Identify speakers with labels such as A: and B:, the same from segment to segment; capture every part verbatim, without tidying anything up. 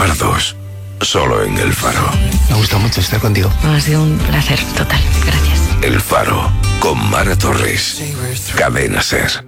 A: pardos. Solo en El Faro.
B: Me ha gustado mucho estar contigo.
C: Ha sido un placer total. Gracias.
A: El Faro, con Mara Torres. Cadena SER.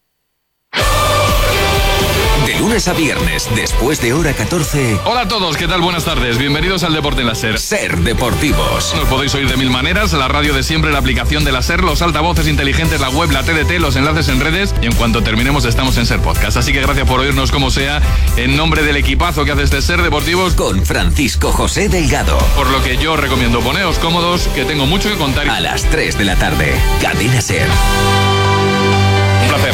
D: De lunes a viernes, después de hora catorce.
E: Hola a todos, ¿qué tal? Buenas tardes. Bienvenidos al Deporte en la SER.
D: SER Deportivos.
E: Nos podéis oír de mil maneras: la radio de siempre, la aplicación de la SER, los altavoces inteligentes, la web, la T D T, los enlaces en redes, y en cuanto terminemos estamos en SER Podcast. Así que gracias por oírnos como sea, en nombre del equipazo que hace este SER Deportivos,
D: con Francisco José Delgado.
E: Por lo que yo recomiendo poneos cómodos, que tengo mucho que contar.
D: A las tres de la tarde, Cadena SER.
E: Un placer.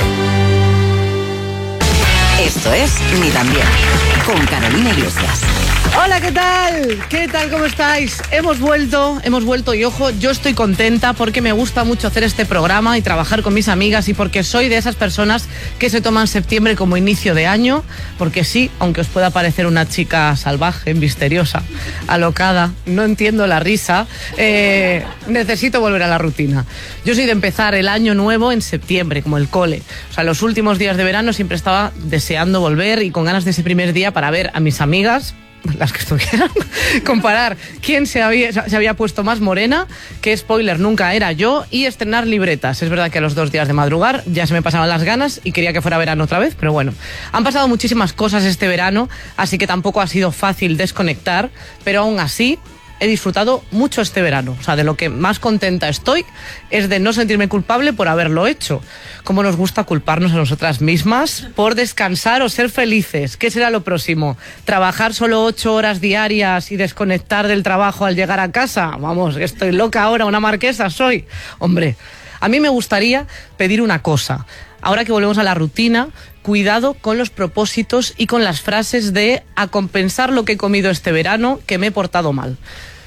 C: Esto es Ni Tan Bien, con Carolina Iglesias.
F: Hola, ¿qué tal? ¿Qué tal? ¿Cómo estáis? Hemos vuelto, hemos vuelto y ojo, yo estoy contenta porque me gusta mucho hacer este programa y trabajar con mis amigas y porque soy de esas personas que se toman septiembre como inicio de año, porque sí, aunque os pueda parecer una chica salvaje, misteriosa, alocada, no entiendo la risa, eh, necesito volver a la rutina. Yo soy de empezar el año nuevo en septiembre, como el cole. O sea, los últimos días de verano siempre estaba deseando volver y con ganas de ese primer día para ver a mis amigas, las que estuvieran, comparar quién se había, se había puesto más morena, que spoiler nunca era yo, y estrenar libretas. Es verdad que a los dos días de madrugar ya se me pasaban las ganas y quería que fuera verano otra vez, pero bueno, han pasado muchísimas cosas este verano, así que tampoco ha sido fácil desconectar, pero aún así he disfrutado mucho este verano. O sea, de lo que más contenta estoy es de no sentirme culpable por haberlo hecho. Cómo nos gusta culparnos a nosotras mismas por descansar o ser felices. ¿Qué será lo próximo? ¿Trabajar solo ocho horas diarias y desconectar del trabajo al llegar a casa? Vamos, estoy loca ahora, una marquesa soy. Hombre, a mí me gustaría pedir una cosa. Ahora que volvemos a la rutina, cuidado con los propósitos y con las frases de a compensar lo que he comido este verano, que me he portado mal.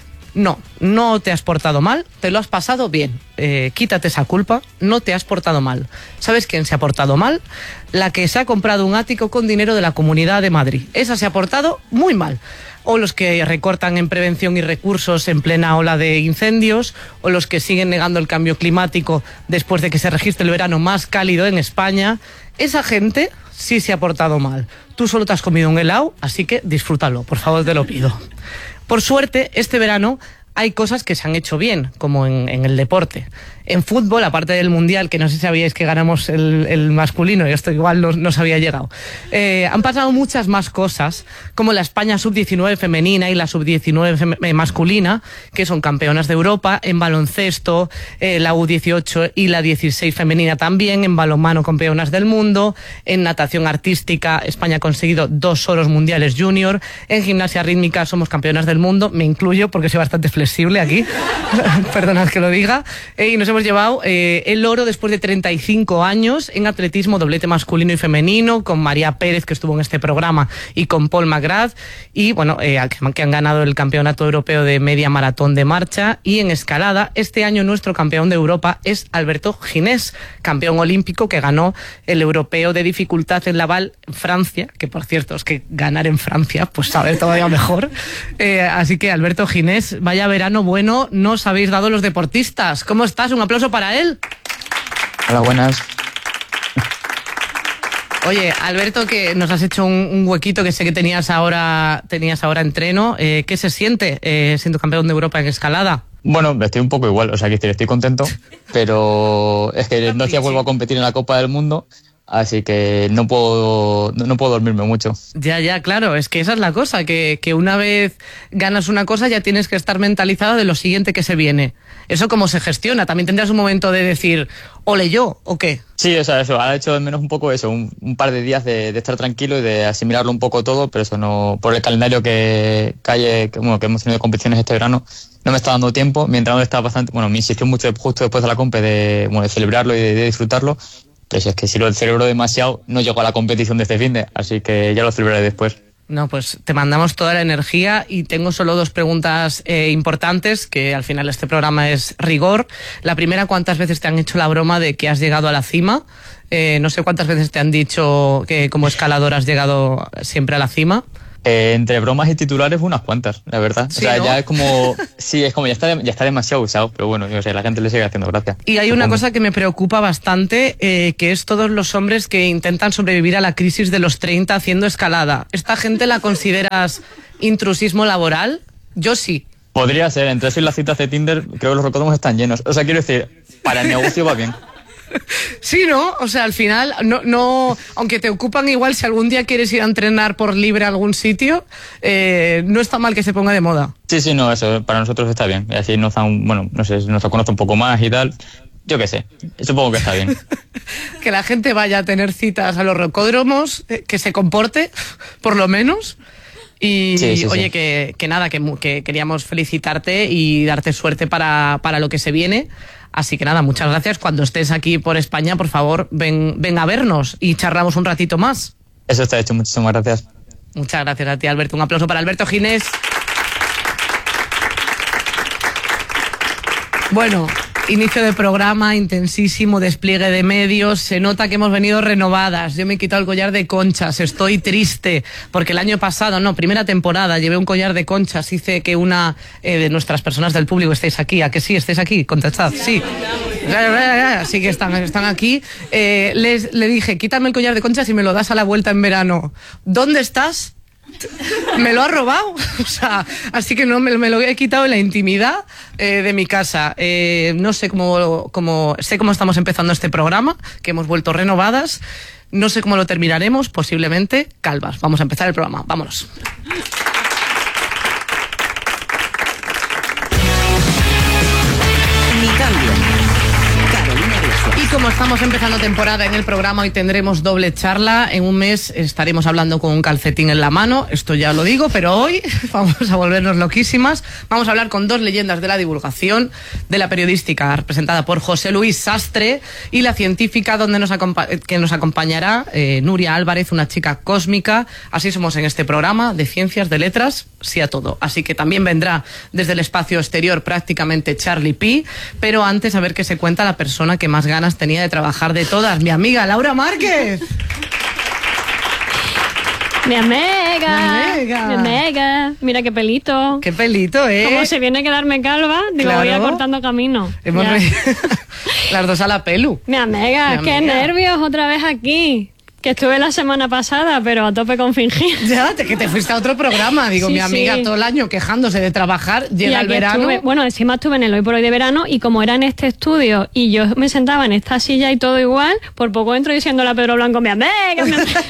F: No, no te has portado mal, te lo has pasado bien. Eh, quítate esa culpa, no te has portado mal. ¿Sabes quién se ha portado mal? La que se ha comprado un ático con dinero de la Comunidad de Madrid. Esa se ha portado muy mal. O los que recortan en prevención y recursos en plena ola de incendios, o los que siguen negando el cambio climático después de que se registre el verano más cálido en España. Esa gente sí se ha portado mal. Tú solo te has comido un helado, así que disfrútalo, por favor, te lo pido. Por suerte, este verano hay cosas que se han hecho bien, como en, en el deporte. En fútbol, aparte del Mundial, que no sé si sabíais que ganamos el, el masculino, y esto igual no, no se había llegado, eh, han pasado muchas más cosas, como la España sub diecinueve femenina y la sub diecinueve fem- masculina, que son campeonas de Europa, en baloncesto, eh, la U dieciocho y la dieciséis femenina también, en balonmano campeonas del mundo, en natación artística España ha conseguido dos oros mundiales junior, en gimnasia rítmica somos campeonas del mundo, me incluyo porque soy bastante flexible aquí, perdonad que lo diga, eh, y nos hemos llevado eh, el oro después de treinta y cinco años en atletismo, doblete masculino y femenino, con María Pérez, que estuvo en este programa, y con Paul McGrath, y bueno, eh, que han ganado el campeonato europeo de media maratón de marcha. Y en escalada, este año nuestro campeón de Europa es Alberto Ginés, campeón olímpico que ganó el europeo de dificultad en Laval, Francia, que por cierto es que ganar en Francia, pues sabe todavía mejor. Eh, así que Alberto Ginés, vaya verano bueno nos habéis dado los deportistas. ¿Cómo estás? Un aplauso para él.
B: Hola, buenas.
F: Oye, Alberto, que nos has hecho un, un huequito que sé que tenías ahora tenías ahora entreno. Eh, ¿Qué se siente eh, siendo campeón de Europa en escalada?
G: Bueno, estoy un poco igual, o sea, que estoy, estoy contento, pero es que no ya vuelvo a competir en la Copa del Mundo, así que no puedo no, no puedo dormirme mucho.
F: Ya, ya, claro, es que esa es la cosa, que, que una vez ganas una cosa ya tienes que estar mentalizado de lo siguiente que se viene. ¿Eso cómo se gestiona? ¿También tendrás un momento de decir, ole yo, o qué?
G: Sí, o sea, eso, ha hecho de menos un poco eso, un, un par de días de, de estar tranquilo y de asimilarlo un poco todo, pero eso no, por el calendario que, que, hay, que, bueno, que hemos tenido de competiciones este verano, no me está dando tiempo. Mi entrenador está bastante, bueno, me insistió mucho justo después de la compe de, bueno, de celebrarlo y de, de disfrutarlo, pero si es que si lo celebro demasiado, no llego a la competición de este finde, así que ya lo celebraré después.
F: No, pues te mandamos toda la energía y tengo solo dos preguntas eh, importantes, que al final este programa es rigor. La primera, ¿cuántas veces te han hecho la broma de que has llegado a la cima? Eh, no sé cuántas veces te han dicho que como escalador has llegado siempre a la cima.
G: Eh, entre bromas y titulares unas cuantas, la verdad.
F: Sí,
G: o sea,
F: ¿no?
G: ya es como, sí, es como ya está, ya está demasiado usado, pero bueno, yo sé, la gente le sigue haciendo gracia.
F: Y hay
G: supongo.
F: una cosa que me preocupa bastante, eh, que es todos los hombres que intentan sobrevivir a la crisis de los treinta haciendo escalada. ¿Esta gente la consideras intrusismo laboral? Yo sí.
G: Podría ser, entre eso y las citas de Tinder, creo que los recódromos están llenos. O sea, quiero decir, para el negocio va bien.
F: Sí, ¿no? O sea, al final, no, no, aunque te ocupan igual, si algún día quieres ir a entrenar por libre a algún sitio, eh, no está mal que se ponga de moda.
G: Sí, sí, no, eso para nosotros está bien. Y así nos dan, bueno, no sé, nos conoce un poco más y tal. Yo qué sé, supongo que está bien.
F: Que la gente vaya a tener citas a los rocódromos, eh, que se comporte, por lo menos. Y
G: sí, sí,
F: oye,
G: sí.
F: Que, que nada, que, que queríamos felicitarte y darte suerte para, para lo que se viene. Así que nada, muchas gracias. Cuando estés aquí por España, por favor, ven, ven a vernos y charlamos un ratito más.
G: Eso está hecho, muchísimas gracias.
F: Muchas gracias a ti, Alberto. Un aplauso para Alberto Ginés. Bueno, inicio de programa, intensísimo despliegue de medios. Se nota que hemos venido renovadas. Yo me he quitado el collar de conchas. Estoy triste porque el año pasado, no, primera temporada, llevé un collar de conchas. Hice que una eh, de nuestras personas del público estéis aquí. ¿A que sí? ¿Estáis aquí? Contestad. Sí. Así que están, están aquí. Eh, les, le dije, quítame el collar de conchas y me lo das a la vuelta en verano. ¿Dónde estás? Me lo ha robado, o sea, así que no me, me lo he quitado en la intimidad eh, de mi casa. Eh, no sé cómo, cómo, sé cómo estamos empezando este programa, que hemos vuelto renovadas. No sé cómo lo terminaremos, posiblemente calvas. Vamos a empezar el programa, vámonos.
C: Mi cambio. Carolina Beso.
F: Y como estamos empezando temporada en el programa, hoy tendremos doble charla. En un mes estaremos hablando con un calcetín en la mano, esto ya lo digo, pero hoy vamos a volvernos loquísimas. Vamos a hablar con dos leyendas de la divulgación, de la periodística, representada por José Luis Sastre, y la científica donde nos que nos acompañará, eh, Nuria Álvarez, una chica cósmica. Así somos en este programa, de ciencias, de letras, sí a todo. Así que también vendrá desde el espacio exterior prácticamente Charlie P, pero antes a ver qué se cuenta la persona que más ganas tenía de trabajar de todas, mi amiga Laura Márquez.
H: Mi amiga,
F: Mi amiga.
H: mi amiga, mira qué pelito.
F: Qué pelito, ¿eh?
H: Como se viene a quedarme calva, digo,
F: Claro.
H: voy a cortando camino.
F: Hemos
H: Ya.
F: venido las dos a la pelu.
H: Mi amiga,
F: Mi
H: qué
F: amiga.
H: nervios otra vez aquí. Que estuve la semana pasada, pero a tope con fingir.
F: Ya, te, que te fuiste a otro programa. Digo,
H: Sí,
F: mi amiga
H: sí.
F: todo el año quejándose de trabajar,
H: Y
F: llega el
H: aquí
F: verano.
H: estuve- bueno, encima estuve en el Hoy por Hoy de verano y como era en este estudio y yo me sentaba en esta silla y todo igual, por poco entro diciéndole a Pedro Blanco, mi amiga, mi amiga.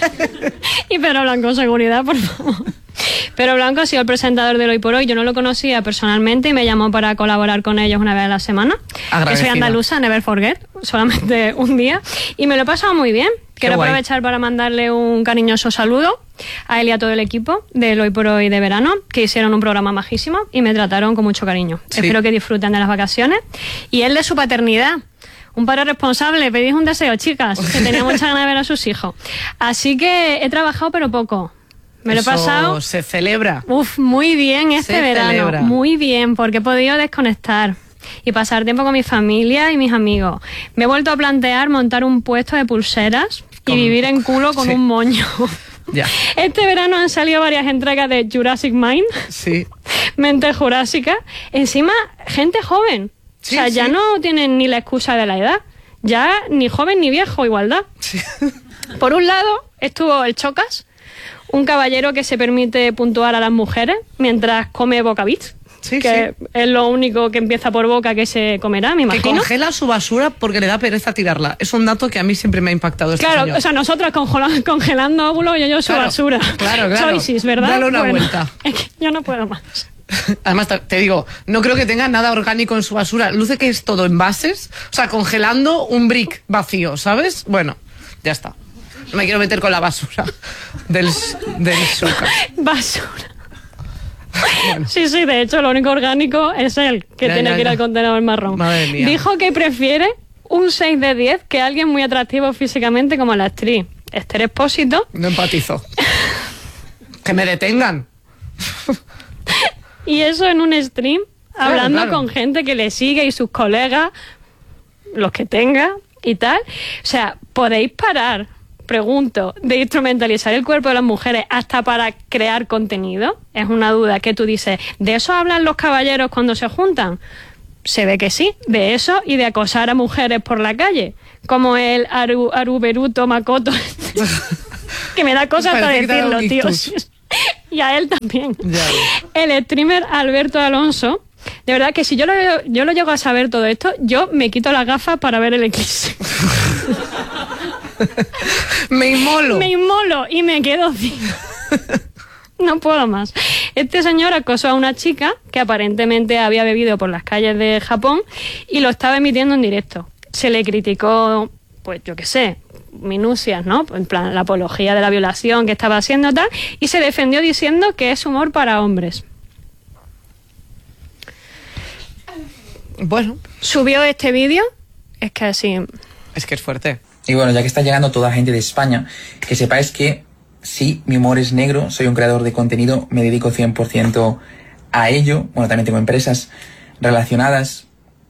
H: Y Pedro Blanco, seguridad, por favor. Pedro Blanco ha sido el presentador del Hoy por Hoy. Yo no lo conocía personalmente y me llamó para colaborar con ellos una vez a la semana. Que
F: Agradecida.
H: soy andaluza, never forget, solamente un día. Y me lo he pasado muy bien.
F: Qué
H: Quiero
F: guay.
H: aprovechar para mandarle un cariñoso saludo a él y a todo el equipo del Hoy por Hoy de verano, que hicieron un programa majísimo y me trataron con mucho cariño.
F: Sí.
H: Espero que disfruten de las vacaciones. Y él de su paternidad. Un padre responsable, pedís un deseo, chicas, que tenía mucha ganas de ver a sus hijos. Así que he trabajado, pero poco. Me lo he
F: Eso
H: pasado,
F: se celebra.
H: uf, muy bien este
F: Se
H: verano.
F: celebra.
H: Muy bien, porque he podido desconectar y pasar tiempo con mi familia y mis amigos. Me he vuelto a plantear montar un puesto de pulseras y
F: Con-
H: vivir en culo con
F: Sí.
H: un moño.
F: Ya,
H: Este verano han salido varias entregas de Jurassic Mind,
F: sí.
H: Mente Jurásica. Encima, gente joven.
F: Sí,
H: o sea, ya
F: sí.
H: no tienen ni la excusa de la edad. Ya ni joven ni viejo, igualdad.
F: Sí.
H: Por un lado, estuvo el Chocas, un caballero que se permite puntuar a las mujeres mientras come bocabits.
F: Sí,
H: que
F: sí.
H: es lo único que empieza por boca que se comerá, me
F: Que
H: imagino.
F: congela su basura porque le da pereza tirarla. Es un dato que a mí siempre me ha impactado. Este
H: Claro,
F: señor.
H: o sea, nosotras congelan- congelando óvulos y ellos su
F: Claro,
H: basura.
F: claro, claro.
H: Choices, ¿verdad?
F: Dale una
H: Bueno,
F: vuelta.
H: Es que yo no puedo más.
F: Además, te- te digo, no creo que tenga nada orgánico en su basura. Luce que es todo envases. O sea, congelando un brick vacío, ¿sabes? Bueno, ya está. No me quiero meter con la basura del, del Suca.
H: Basura. Sí, sí, de hecho, lo único orgánico es él, que
F: Ya,
H: tiene
F: ya,
H: que ir
F: ya.
H: al contenedor marrón.
F: Madre mía.
H: Dijo que prefiere un seis de diez que alguien muy atractivo físicamente como la actriz Esther Expósito.
F: No empatizo. Que me detengan.
H: Y eso en un stream,
F: Claro,
H: hablando
F: claro.
H: con gente que le sigue y sus colegas, los que tenga y tal. O sea, ¿podéis parar, pregunto, de instrumentalizar el cuerpo de las mujeres hasta para crear contenido? Es una duda que tú dices, ¿de eso hablan los caballeros cuando se juntan? Se ve que sí, de eso y de acosar a mujeres por la calle, como el Aru, Aruberuto Makoto, que me da cosa hasta
F: Parece que te ha dado
H: decirlo,
F: un
H: tío.
F: ictus.
H: Y a él también.
F: Ya.
H: El streamer Alberto Alonso, de verdad que si yo lo, yo lo llego a saber todo esto, yo me quito las gafas para ver el eclipse.
F: Me inmolo.
H: Me inmolo y me quedo ciega. No puedo más. Este señor acosó a una chica que aparentemente había bebido por las calles de Japón y lo estaba emitiendo en directo. Se le criticó, pues yo qué sé, minucias, ¿no? En plan, la apología de la violación que estaba haciendo tal, y se defendió diciendo que es humor para hombres.
F: Bueno.
H: Subió este vídeo, es que así...
F: Es que es fuerte.
I: Y bueno, ya que está llegando toda la gente de España, que sepáis que sí, mi humor es negro, soy un creador de contenido, me dedico cien por ciento a ello. Bueno, también tengo empresas relacionadas.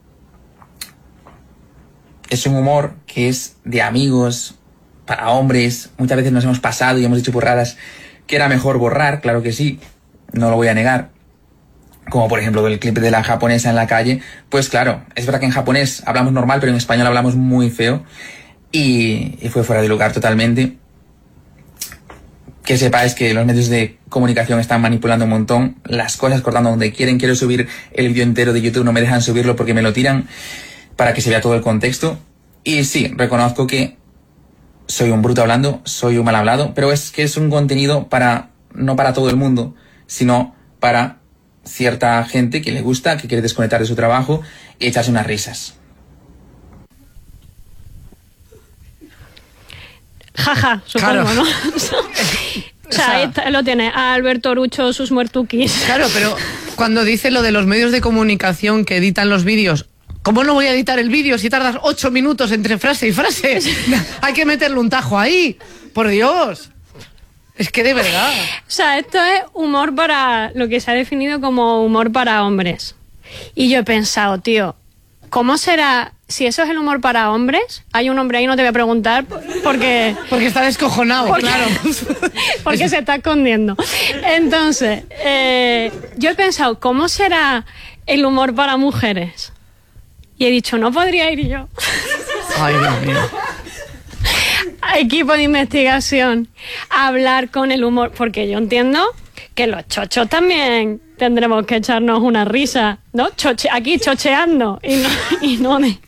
I: Es un humor que es de amigos, para hombres. Muchas veces nos hemos pasado y hemos dicho burradas que era mejor borrar, claro que sí, no lo voy a negar. Como por ejemplo del clip de la japonesa en la calle. Pues claro, es verdad que en japonés hablamos normal, pero en español hablamos muy feo. Y, y fue fuera de lugar totalmente. Que sepáis que los medios de comunicación están manipulando un montón las cosas, cortando donde quieren. Quiero subir el vídeo entero de YouTube, no me dejan subirlo porque me lo tiran, para que se vea todo el contexto. Y sí, reconozco que soy un bruto hablando, soy un mal hablado, pero es que es un contenido para, no para todo el mundo, sino para cierta gente que le gusta, que quiere desconectar de su trabajo y echarse unas risas.
H: Jaja, supongo,
F: Claro.
H: ¿no? O sea,
F: O sea,
H: ahí está- lo tiene, a Alberto Orucho, sus muertuquis.
F: Claro, pero cuando dice lo de los medios de comunicación que editan los vídeos, ¿cómo no voy a editar el vídeo si tardas ocho minutos entre frase y frase? Hay que meterle un tajo ahí. Por Dios. Es que de verdad.
H: O sea, esto es humor para lo que se ha definido como humor para hombres. Y yo he pensado, tío, ¿cómo será? Si eso es el humor para hombres, hay un hombre ahí, no te voy a preguntar porque...
F: Porque está descojonado,
H: Porque-
F: claro.
H: porque se está escondiendo. Entonces, eh, yo he pensado, ¿cómo será el humor para mujeres? Y he dicho, no podría ir yo.
F: Ay, Dios mío.
H: Equipo de investigación, a hablar con el humor, porque yo entiendo que los chochos también tendremos que echarnos una risa, ¿no? Choche, aquí chocheando y no, y no de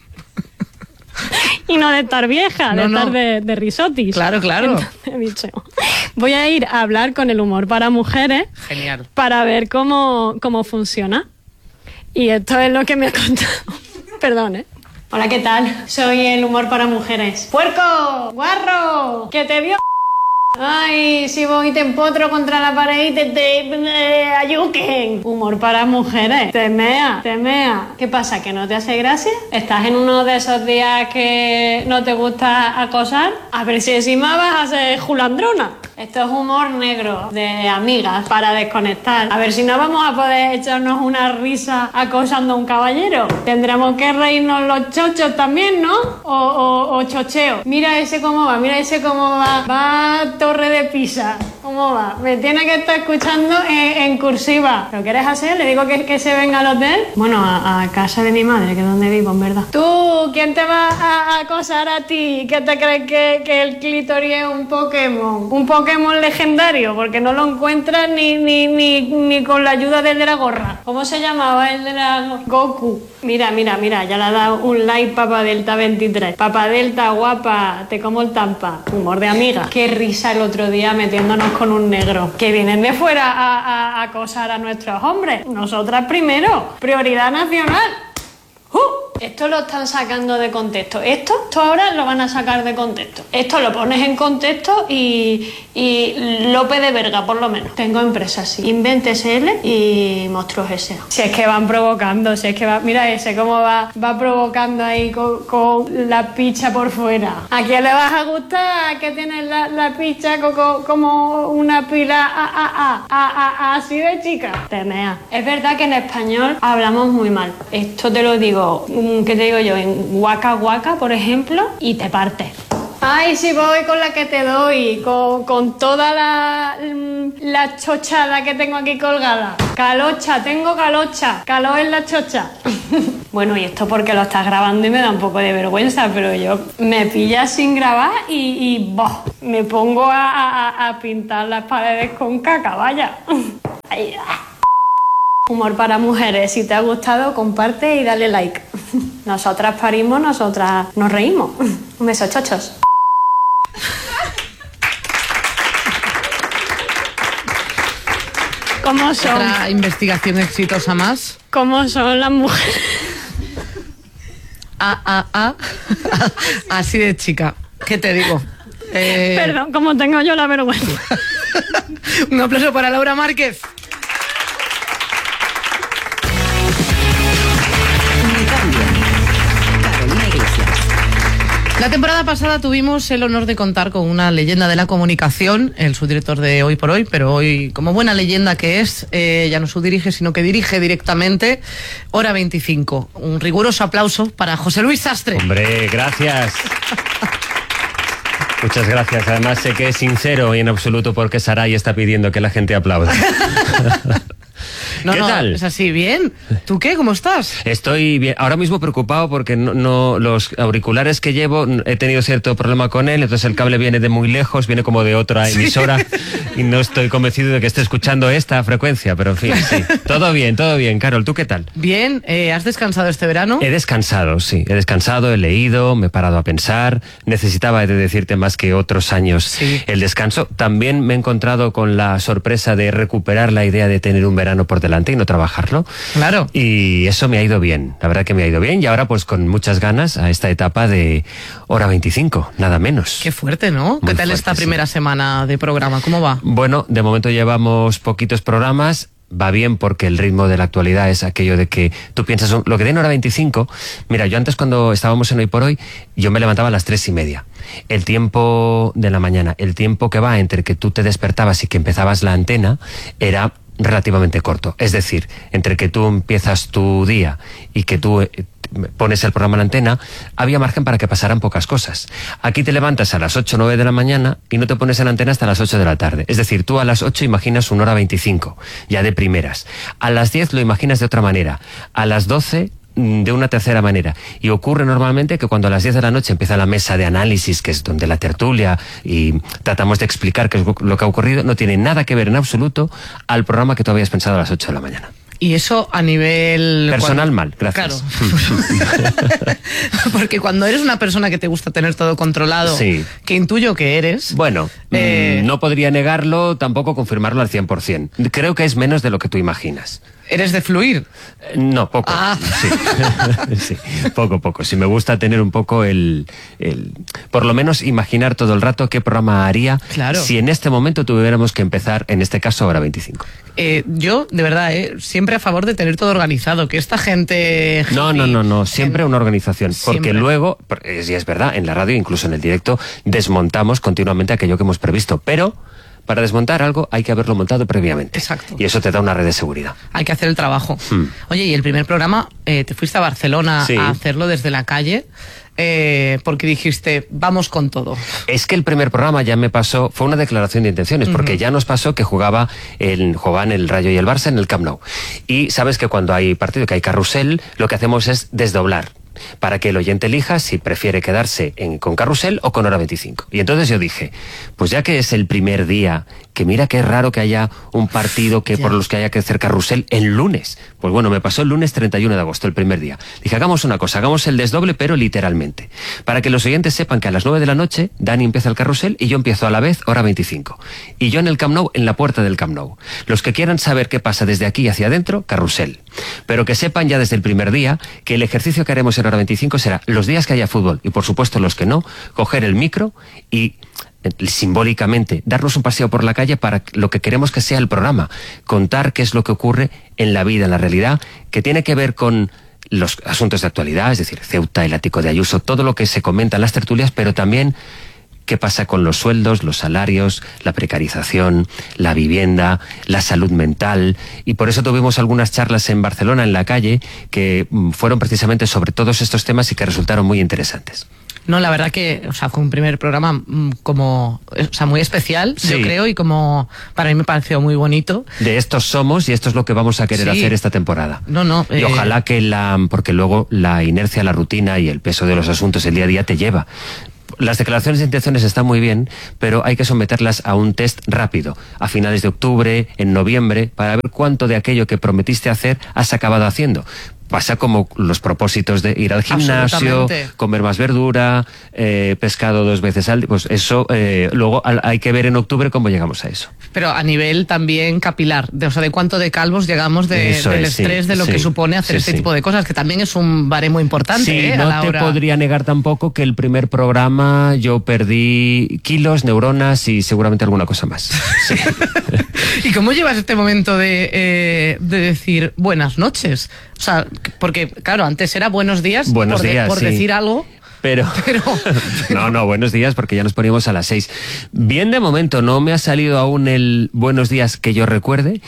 H: y no de estar vieja,
F: No,
H: de
F: no.
H: estar de, de risotis.
F: Claro, claro.
H: Entonces he dicho, voy a ir a hablar con el humor para mujeres
F: Genial.
H: para ver cómo, cómo funciona. Y esto es lo que me ha contado. Perdón, ¿eh? Hola, ¿qué tal? Soy el humor para mujeres. ¡Puerco! ¡Guarro! ¡Que te vio! Ay, si voy y te empotro contra la pared y te, te eh, ayuquen. Humor para mujeres. Te mea, te mea. ¿Qué pasa? ¿Que no te hace gracia? ¿Estás en uno de esos días que no te gusta acosar? A ver si encima vas a ser julandrona. Esto es humor negro de amigas para desconectar. A ver si no vamos a poder echarnos una risa acosando a un caballero. Tendremos que reírnos los chochos también, ¿no? O, o, o chocheo. Mira ese cómo va, mira ese cómo va. Va Torre de Pisa. ¿Cómo va? Me tiene que estar escuchando en, en cursiva. ¿Lo quieres hacer? ¿Le digo que, que se venga al hotel? Bueno, a, a casa de mi madre, que es donde vivo, en verdad. ¿Tú? ¿Quién te va a, a acosar a ti? ¿Qué te crees que, que el clítoris es un Pokémon? ¿Un Pokémon legendario? Porque no lo encuentras ni, ni, ni, ni con la ayuda del de la gorra. ¿Cómo se llamaba el de la Goku? Mira, mira, mira, ya le ha dado un like Papa Delta veintitrés. Papa Delta, guapa, te como el tampa. Humor de amiga. Qué risa el otro día metiéndonos con un negro. Que vienen de fuera a, a, a acosar a nuestros hombres. Nosotras primero. Prioridad nacional. ¡Uh! Esto lo están sacando de contexto. Esto, esto ahora lo van a sacar de contexto. Esto lo pones en contexto y, y Lope de Verga, por lo menos. Tengo empresas así. Invent S L y Monstruos S A. Si es que van provocando, si es que va... Mira ese cómo va, va provocando ahí con, con la picha por fuera. ¿A quién le vas a gustar que tienes la, la picha co, co, como una pila a, a, a, a, a, así de chica? Te mea. Es verdad que en español hablamos muy mal. Esto te lo digo... ¿Qué te digo yo? En Waka Waka, por ejemplo, y te partes. Ay, si voy con la que te doy, con, con toda la, la chochada que tengo aquí colgada. Calocha, tengo calocha. Caló en la chocha. Bueno, y esto porque lo estás grabando y me da un poco de vergüenza, pero yo me pillas sin grabar y, y boh, me pongo a, a, a pintar las paredes con caca, vaya. Ay, ah. Humor para mujeres, si te ha gustado, comparte y dale like. Nosotras parimos, nosotras nos reímos. Un beso, chochos. ¿Cómo son?
F: Otra investigación exitosa más.
H: ¿Cómo son las mujeres?
F: Ah, ah, ah. Así de chica. ¿Qué te digo? Eh...
H: Perdón, como tengo yo la vergüenza.
F: Un aplauso para Laura Márquez.
C: Carolina Iglesias.
F: La temporada pasada tuvimos el honor de contar con una leyenda de la comunicación, el subdirector de Hoy por Hoy, pero hoy, como buena leyenda que es, eh, ya no subdirige, sino que dirige directamente Hora veinticinco. Un riguroso aplauso para José Luis Sastre.
J: Hombre, gracias. Muchas gracias. Además sé que es sincero y en absoluto porque Saray está pidiendo que la gente aplauda.
F: No,
J: ¿Qué
F: no,
J: tal?
F: es así, bien. ¿Tú qué? ¿Cómo estás?
J: Estoy bien. Ahora mismo preocupado porque no, no los auriculares que llevo, he tenido cierto problema con él, entonces el cable viene de muy lejos, viene como de otra emisora, sí. Y no estoy convencido de que esté escuchando esta frecuencia, pero en fin, sí. Todo bien, todo bien. Carol, ¿tú qué tal?
F: Bien, eh, ¿has descansado este verano?
J: He descansado, sí. He descansado, he leído, me he parado a pensar. Necesitaba de decirte más que otros años sí. El descanso. También me he encontrado con la sorpresa de recuperar la idea de tener un verano por delante y no trabajarlo.
F: Claro.
J: Y eso me ha ido bien, la verdad que me ha ido bien, y ahora pues con muchas ganas a esta etapa de Hora veinticinco, nada menos.
F: Qué fuerte, ¿no? Muy ¿Qué tal fuerte, esta primera sí. semana de programa? ¿Cómo va?
J: Bueno, de momento llevamos poquitos programas. Va bien porque el ritmo de la actualidad es aquello de que tú piensas, lo que den Hora veinticinco, mira, yo antes cuando estábamos en Hoy por Hoy, yo me levantaba a las tres y media. El tiempo de la mañana, el tiempo que va entre que tú te despertabas y que empezabas la antena, era relativamente corto. Es decir, entre que tú empiezas tu día y que tú pones el programa en la antena, había margen para que pasaran pocas cosas. Aquí te levantas a las ocho o nueve de la mañana y no te pones en la antena hasta las ocho de la tarde. Es decir, tú a las ocho imaginas una hora veinticinco, ya de primeras. A las diez lo imaginas de otra manera. A las doce de una tercera manera. Y ocurre normalmente que cuando a las diez de la noche empieza la mesa de análisis, que es donde la tertulia y tratamos de explicar qué es lo que ha ocurrido, no tiene nada que ver en absoluto al programa que tú habías pensado a las ocho de la mañana.
F: Y eso a nivel...
J: Personal cuando... mal, gracias.
F: Claro. Porque cuando eres una persona que te gusta tener todo controlado, sí. que intuyo que eres...
J: Bueno, eh... no podría negarlo, tampoco confirmarlo al cien por ciento. Creo que es menos de lo que tú imaginas.
F: ¿Eres de fluir?
J: No, poco.
F: Ah.
J: Sí. Sí, poco, poco. Sí, me gusta tener un poco el, el... Por lo menos imaginar todo el rato qué programa haría
F: claro.
J: si en este momento tuviéramos que empezar, en este caso, Hora veinticinco.
F: Eh, yo, de verdad, eh, siempre a favor de tener todo organizado, que esta gente...
J: No, no, no, no, siempre en... una organización. Porque
F: siempre.
J: luego, y es verdad, en la radio, incluso en el directo, desmontamos continuamente aquello que hemos previsto, pero... Para desmontar algo hay que haberlo montado previamente.
F: Exacto.
J: Y eso te da una red de seguridad.
F: Hay que hacer el trabajo.
J: Hmm.
F: Oye, y el primer programa, eh, te fuiste a Barcelona sí. a hacerlo desde la calle, eh, porque dijiste, vamos con todo.
J: Es que el primer programa ya me pasó, fue una declaración de intenciones, uh-huh. porque ya nos pasó que jugaba el, jugaban el Rayo y el Barça en el Camp Nou. Y sabes que cuando hay partido, que hay carrusel, lo que hacemos es desdoblar, para que el oyente elija si prefiere quedarse en, con Carrusel o con Hora veinticinco. Y entonces yo dije, pues ya que es el primer día, que mira que es raro que haya un partido que por los que haya que hacer Carrusel el lunes. Pues bueno, me pasó el lunes treinta y uno de agosto, el primer día. Dije, hagamos una cosa, hagamos el desdoble, pero literalmente. Para que los oyentes sepan que a las nueve de la noche Dani empieza el Carrusel y yo empiezo a la vez Hora veinticinco. Y yo en el Camp Nou, en la puerta del Camp Nou. Los que quieran saber qué pasa desde aquí hacia adentro, Carrusel. Pero que sepan ya desde el primer día que el ejercicio que haremos en Hora veinticinco será los días que haya fútbol y por supuesto los que no, coger el micro y simbólicamente darnos un paseo por la calle para lo que queremos que sea el programa, contar qué es lo que ocurre en la vida, en la realidad, que tiene que ver con los asuntos de actualidad, es decir, Ceuta, el ático de Ayuso, todo lo que se comenta en las tertulias, pero también qué pasa con los sueldos, los salarios, la precarización, la vivienda, la salud mental. Y por eso tuvimos algunas charlas en Barcelona, en la calle, que fueron precisamente sobre todos estos temas y que resultaron muy interesantes.
F: No, la verdad que, o sea, fue un primer programa mm, como, o sea, muy especial,
J: Sí.
F: yo creo, y como para mí me pareció muy bonito.
J: De estos somos y esto es lo que vamos a querer
F: Sí.
J: hacer esta temporada.
F: No, no.
J: Y
F: eh,
J: ojalá que la... porque luego la inercia, la rutina y el peso de los asuntos el día a día te lleva. Las declaraciones de intenciones están muy bien, pero hay que someterlas a un test rápido, a finales de octubre, en noviembre, para ver cuánto de aquello que prometiste hacer has acabado haciendo. Pasa como los propósitos de ir al gimnasio,
F: Absolutamente.
J: comer más verdura, eh, pescado dos veces al día. Pues eso, eh, luego al- hay que ver en octubre cómo llegamos a eso.
F: Pero a nivel también capilar, de, o sea, de cuánto de calvos llegamos de,
J: Eso
F: del
J: es, sí,
F: estrés de lo
J: sí,
F: que supone hacer
J: sí,
F: este
J: sí.
F: tipo de cosas, que también es un baremo importante,
J: Sí,
F: ¿eh? a
J: no
F: la
J: te
F: hora.
J: podría negar tampoco que el primer programa yo perdí kilos, neuronas y seguramente alguna cosa más. Sí.
F: ¿Y cómo llevas este momento de, eh, de decir buenas noches? O sea, porque, claro, antes era buenos días
J: Buenos
F: por, de-
J: días,
F: por
J: sí.
F: decir algo.
J: Pero,
F: Pero,
J: no, no, buenos días porque ya nos poníamos a las seis. Bien de momento, no me ha salido aún el buenos días que yo recuerde.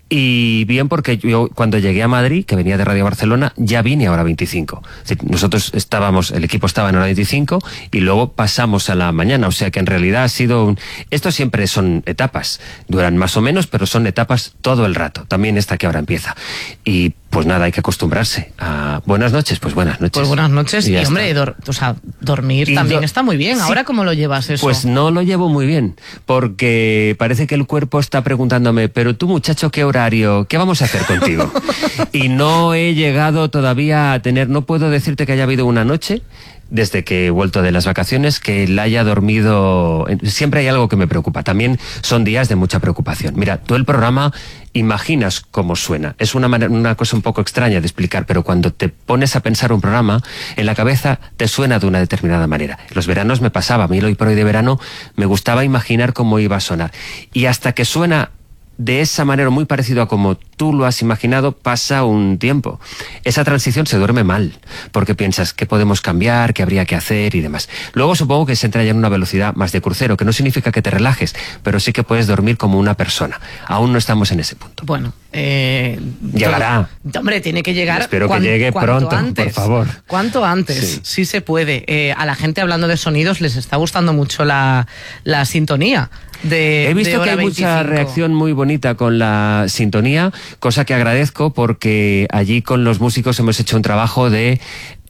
J: Y bien porque yo cuando llegué a Madrid, que venía de Radio Barcelona, ya vine a hora veinticinco. Es decir, nosotros estábamos, el equipo estaba en hora veinticinco y luego pasamos a la mañana. O sea que en realidad ha sido un... Esto siempre son etapas. Duran más o menos, pero son etapas todo el rato. También esta que ahora empieza. Y pues nada, hay que acostumbrarse a buenas noches, pues buenas noches.
F: pues buenas noches.
J: Y
F: Y,
J: ya
F: hombre,
J: está.
F: dor- o sea, dormir
J: Y
F: también
J: do-
F: está muy bien.
J: Sí.
F: ¿Ahora cómo lo llevas eso?
J: Pues no lo llevo muy bien, porque parece que el cuerpo está preguntándome, pero tú muchacho, ¿qué horario? ¿Qué vamos a hacer contigo? Y no he llegado todavía a tener, no puedo decirte que haya habido una noche, desde que he vuelto de las vacaciones, que la haya dormido. Siempre hay algo que me preocupa. También son días de mucha preocupación. Mira, tú el programa imaginas cómo suena. Es una, manera, una cosa un poco extraña de explicar, pero cuando te pones a pensar un programa, en la cabeza te suena de una determinada manera. Los veranos me pasaba, a mí el Hoy por Hoy de verano me gustaba imaginar cómo iba a sonar. Y hasta que suena de esa manera, muy parecido a como tú lo has imaginado, pasa un tiempo. Esa transición se duerme mal, porque piensas qué podemos cambiar, qué habría que hacer y demás. Luego supongo que se entra ya en una velocidad más de crucero, que no significa que te relajes, pero sí que puedes dormir como una persona. Aún no estamos en ese punto.
F: Bueno, eh,
J: Llegará.
F: yo- hombre, tiene que llegar.
J: Espero que
F: cuan-
J: llegue
F: cuanto
J: pronto,
F: antes.
J: por favor.
F: Cuanto antes,
J: Sí.
F: sí, se puede. Eh, a la gente hablando de sonidos les está gustando mucho la, la sintonía. De,
J: He visto
F: de
J: que
F: hora
J: hay mucha
F: veinticinco.
J: reacción muy bonita con la sintonía, cosa que agradezco porque allí con los músicos hemos hecho un trabajo de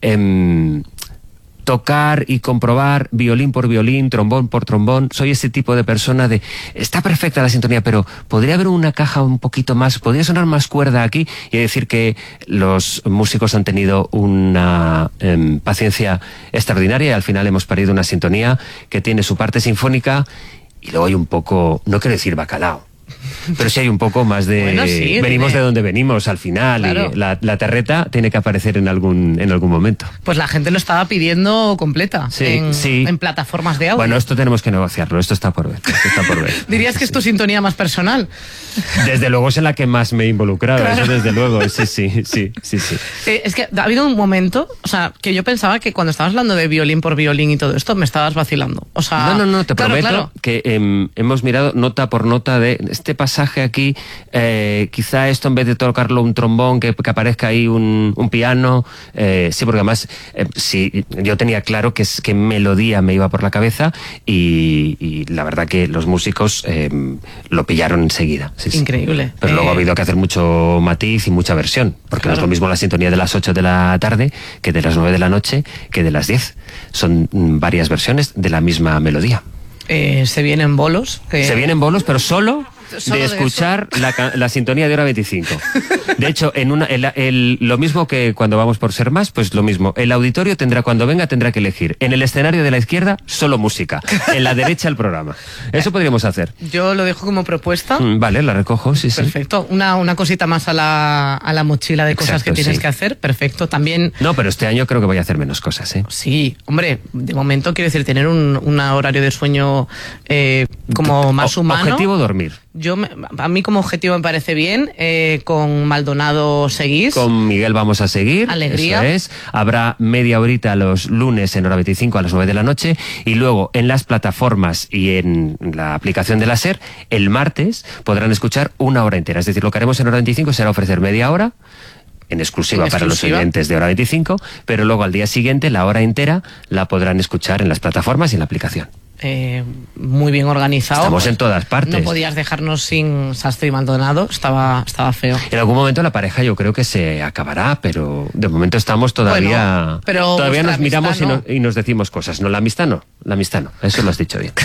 J: em, tocar y comprobar violín por violín, trombón por trombón. Soy ese tipo de persona de, está perfecta la sintonía, pero podría haber una caja un poquito más, podría sonar más cuerda aquí, y decir que los músicos han tenido una em, paciencia extraordinaria y al final hemos parido una sintonía que tiene su parte sinfónica. Y luego hay un poco, no quiero decir bacalao, pero sí hay un poco más de...
F: Bueno, sí,
J: venimos
F: tiene-
J: de donde venimos al final,
F: Claro.
J: y la, la terreta tiene que aparecer en algún, en algún momento.
F: Pues la gente lo estaba pidiendo completa
J: Sí,
F: en,
J: sí.
F: en plataformas de audio.
J: Bueno, esto tenemos que negociarlo, esto está por ver. Esto está por ver.
F: Dirías que es tu sintonía más personal.
J: Desde luego es en la que más me he involucrado,
F: Claro.
J: eso desde luego, sí, sí, sí, sí, sí.
F: Eh, es que ha habido un momento, o sea, que yo pensaba que cuando estabas hablando de violín por violín y todo esto, me estabas vacilando. O sea,
J: No, no, no, te
F: claro,
J: prometo
F: claro.
J: que em, hemos mirado nota por nota de este pasaje aquí, eh, quizá esto en vez de tocarlo un trombón, que, que aparezca ahí un, un piano, eh, sí, porque además eh, sí, yo tenía claro que, es- que melodía me iba por la cabeza y, y la verdad que los músicos em, lo pillaron enseguida. Sí, sí.
F: Increíble.
J: Pero luego
F: Eh,
J: ha habido que hacer mucho matiz y mucha versión, porque no es
F: Claro.
J: lo mismo la sintonía de las ocho de la tarde que de las nueve de la noche que de las diez. Son mm, varias versiones de la misma melodía.
F: eh, se vienen bolos. que-
J: Se vienen bolos, pero solo
F: Solo
J: de
F: de
J: escuchar la, ca- la sintonía de hora veinticinco. De hecho, en una, el, el- lo mismo que cuando vamos por Ser Más, pues lo mismo. El auditorio tendrá, cuando venga, tendrá que elegir. En el escenario de la izquierda, solo música. En la derecha, el programa. Eso podríamos hacer.
F: Yo lo dejo como propuesta.
J: Mm, Vale, la recojo, sí, sí.
F: Perfecto. Una, una cosita más a la, a la mochila de cosas
J: Exacto,
F: que tienes
J: sí.
F: que hacer. Perfecto. También,
J: No, pero este año creo que voy a hacer menos cosas, ¿eh?
F: sí, hombre, de momento quiero decir, tener un, un horario de sueño eh, como más
J: O-
F: humano.
J: Objetivo, dormir.
F: Yo me- a mí como objetivo me parece bien. eh, con Maldonado seguís.
J: Con Miguel vamos a seguir.
F: Alegría.
J: Eso es. Habrá media horita los lunes en hora veinticinco a las nueve de la noche. Y luego en las plataformas y en la aplicación de la SER, el martes podrán escuchar una hora entera. Es decir, lo que haremos en hora veinticinco será ofrecer media hora en exclusiva
F: En
J: para
F: exclusiva.
J: los oyentes de Hora veinticinco, pero luego al día siguiente, la hora entera, la podrán escuchar en las plataformas y en la aplicación.
F: Eh, muy bien organizado.
J: Estamos en todas partes.
F: No podías dejarnos sin Sastre y Maldonado, estaba, estaba feo.
J: En algún momento la pareja yo creo que se acabará, pero de momento estamos todavía...
F: Bueno, pero
J: todavía
F: vuestra
J: nos miramos y,
F: amistad
J: no- y nos decimos cosas. No, la amistad no, la amistad no, eso lo has dicho bien.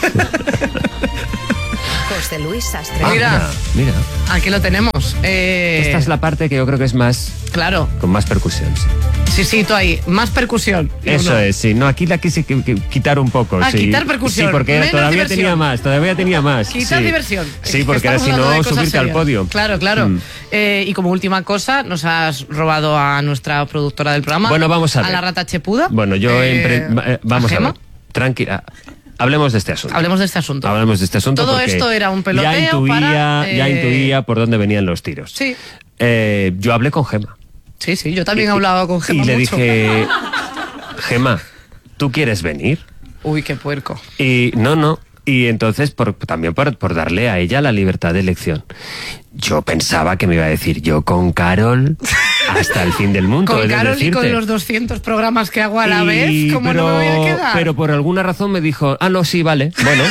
C: José Luis Sastre.
F: Mira,
J: Mira,
F: aquí lo tenemos. Eh,
J: esta es la parte que yo creo que es más...
F: Claro,
J: con más percusión. Sí.
F: sí, sí, tú ahí. Más percusión.
J: Eso
F: No.
J: es, sí. No, aquí la quise qui- qui- quitar un poco.
F: Ah,
J: sí.
F: quitar percusión.
J: Sí, porque
F: Menos
J: todavía
F: diversión.
J: tenía más, todavía tenía más.
F: Quitar
J: sí.
F: diversión.
J: Sí, porque ahora
F: Estamos
J: si
F: hablando de
J: no,
F: cosas
J: subirte al
F: serias.
J: podio.
F: Claro, claro.
J: Mm.
F: Eh, y como última cosa, nos has robado a nuestra productora del programa.
J: Bueno, vamos a ver.
F: A la rata chepuda.
J: Bueno, yo
F: Eh,
J: empre- va- eh, vamos
F: ¿a
J: a
F: Gema?
J: ver. Tranquila. Hablemos de este asunto.
F: Hablemos de este asunto.
J: Hablemos de este asunto.
F: Todo
J: porque
F: esto era un peloteo
J: ya intuía,
F: para,
J: ya
F: eh,
J: intuía por dónde venían los tiros.
F: Sí.
J: Eh, yo hablé con Gema.
F: Sí, sí, yo también he hablado con Gema
J: Y le
F: mucho.
J: dije, Gema, ¿tú quieres venir?
F: Uy, qué puerco.
J: Y no, no. Y entonces, por, también por, por darle a ella la libertad de elección. Yo pensaba que me iba a decir, yo con Carol hasta el fin del mundo.
F: Con
J: he de
F: Carol y con
J: decirte.
F: los doscientos programas que hago a la
J: Y-
F: vez, ¿cómo
J: pero,
F: no me voy a quedar?
J: Pero por alguna razón me dijo, ah, no, sí, vale, bueno.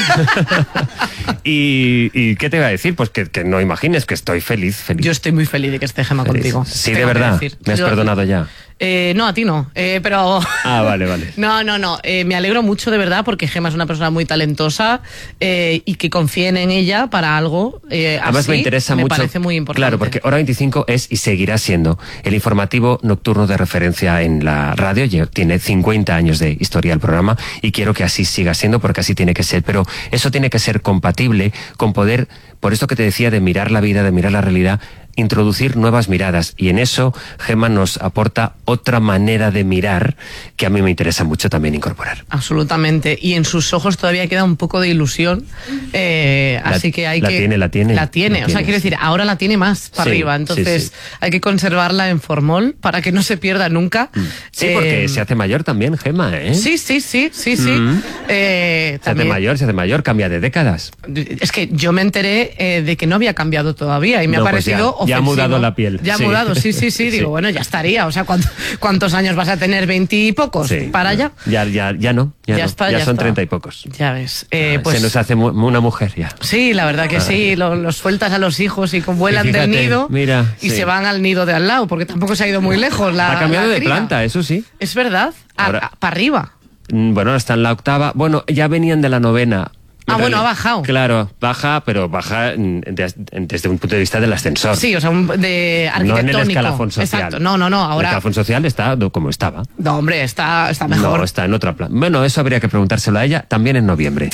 J: y, ¿Y qué te iba a decir? Pues que, que no imagines que estoy feliz, feliz.
F: Yo estoy muy feliz de que esté Gema
J: Feliz.
F: contigo.
J: Sí,
F: tengo
J: de
F: que
J: verdad.
F: decir.
J: Me has
F: Yo-
J: perdonado ya.
F: Eh, no, a ti no, eh, pero...
J: Ah, vale, vale.
F: No, no, no. Eh, me alegro mucho de verdad porque Gema es una persona muy talentosa eh, y que confíen en ella para algo eh,
J: Además
F: así,
J: me interesa
F: me
J: mucho.
F: parece muy importante.
J: Claro, porque Hora veinticinco es y seguirá siendo el informativo nocturno de referencia en la radio. Lle- Tiene cincuenta años de historia el programa y quiero que así siga siendo porque así tiene que ser. Pero eso tiene que ser compatible con poder, por esto que te decía de mirar la vida, de mirar la realidad, introducir nuevas miradas. Y en eso Gema nos aporta otra manera de mirar que a mí me interesa mucho también incorporar.
F: Absolutamente. Y en sus ojos todavía queda un poco de ilusión. eh,
J: La-
F: así que hay
J: la
F: que.
J: tiene, la tiene.
F: La tiene.
J: La
F: o sea,
J: tiene,
F: quiero
J: sí.
F: decir, ahora la tiene más para
J: Sí,
F: arriba.
J: sí,
F: Entonces
J: sí.
F: hay que conservarla en formol para que no se pierda nunca.
J: Sí,
F: Eh,
J: porque se hace mayor también, Gema, ¿eh?
F: Sí, sí, sí, sí, sí.
J: Mm.
F: Eh,
J: Se hace
F: también-
J: mayor, se hace mayor, cambia de décadas.
F: Es que yo me enteré eh, de que no había cambiado todavía y me
J: No,
F: ha
J: pues
F: parecido
J: ya-
F: ofensivo.
J: ya ha mudado la piel,
F: Ya ha
J: sí.
F: mudado, sí, sí, sí.
J: Sí.
F: Digo, bueno, ya estaría. O sea, ¿cuánto- ¿cuántos años vas a tener? ¿Veintipocos?
J: Sí.
F: ¿Para allá?
J: Ya, ya, ya no, ya,
F: Ya
J: no.
F: está,
J: ya,
F: ya
J: son
F: está.
J: treinta y pocos.
F: Ya ves. Eh,
J: Ah,
F: pues,
J: Se nos hace mu- una mujer ya.
F: sí, la verdad que sí. Lo- Los sueltas a los hijos y con- vuelan
J: Y
F: del
J: fíjate,
F: nido
J: mira,
F: y
J: sí.
F: se van al nido de al lado, porque tampoco se ha ido muy lejos. La,
J: ha cambiado
F: la
J: de
F: cría.
J: planta, eso sí.
F: Es verdad.
J: Ahora-
F: Para arriba.
J: Mm, Bueno, está en la octava. Bueno, ya venían de la novena.
F: Ah,
J: En
F: bueno,
J: reali-
F: ha bajado.
J: Claro, baja, pero baja mm, des- desde un punto de vista del ascensor.
F: Sí, o sea, un- de
J: no en
F: arquitectónico.
J: el escalafón social.
F: Exacto. No, no, no.
J: El
F: Ahora.
J: escalafón social está do- como estaba.
F: No, hombre, está, está mejor.
J: No, está en otra planta. Bueno, eso habría que preguntárselo a ella también en noviembre.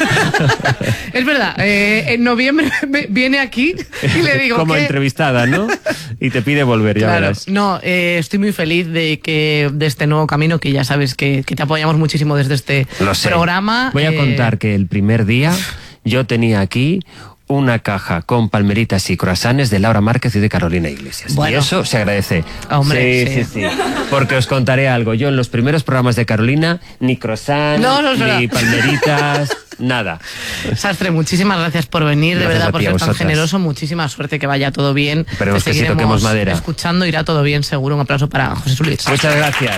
F: Es verdad, eh, en noviembre me- viene aquí y le digo
J: como
F: que...
J: entrevistada, ¿no? Y te pide volver, ya
F: Claro,
J: verás.
F: no, eh, estoy muy feliz de que de este nuevo camino, que ya sabes que, que te apoyamos muchísimo desde este
J: Lo sé.
F: programa.
J: Voy a
F: eh,
J: contar que el primer día yo tenía aquí una caja con palmeritas y croissants de Laura Márquez y de Carolina Iglesias.
F: Bueno.
J: Y eso se agradece.
F: Hombre,
J: sí,
F: sí.
J: sí, sí. Porque os contaré algo. Yo en los primeros programas de Carolina, ni croissants,
F: No, no es
J: ni
F: verdad.
J: palmeritas, nada.
F: Sastre, muchísimas gracias por venir, de
J: Gracias
F: verdad,
J: a
F: por
J: ti, a
F: ser tan
J: vosotras.
F: generoso. Muchísima suerte, que vaya todo bien.
J: Esperemos
F: Te
J: que sí,
F: seguiremos
J: toquemos madera.
F: escuchando, irá todo bien, seguro. Un aplauso para José Luis.
J: Muchas gracias.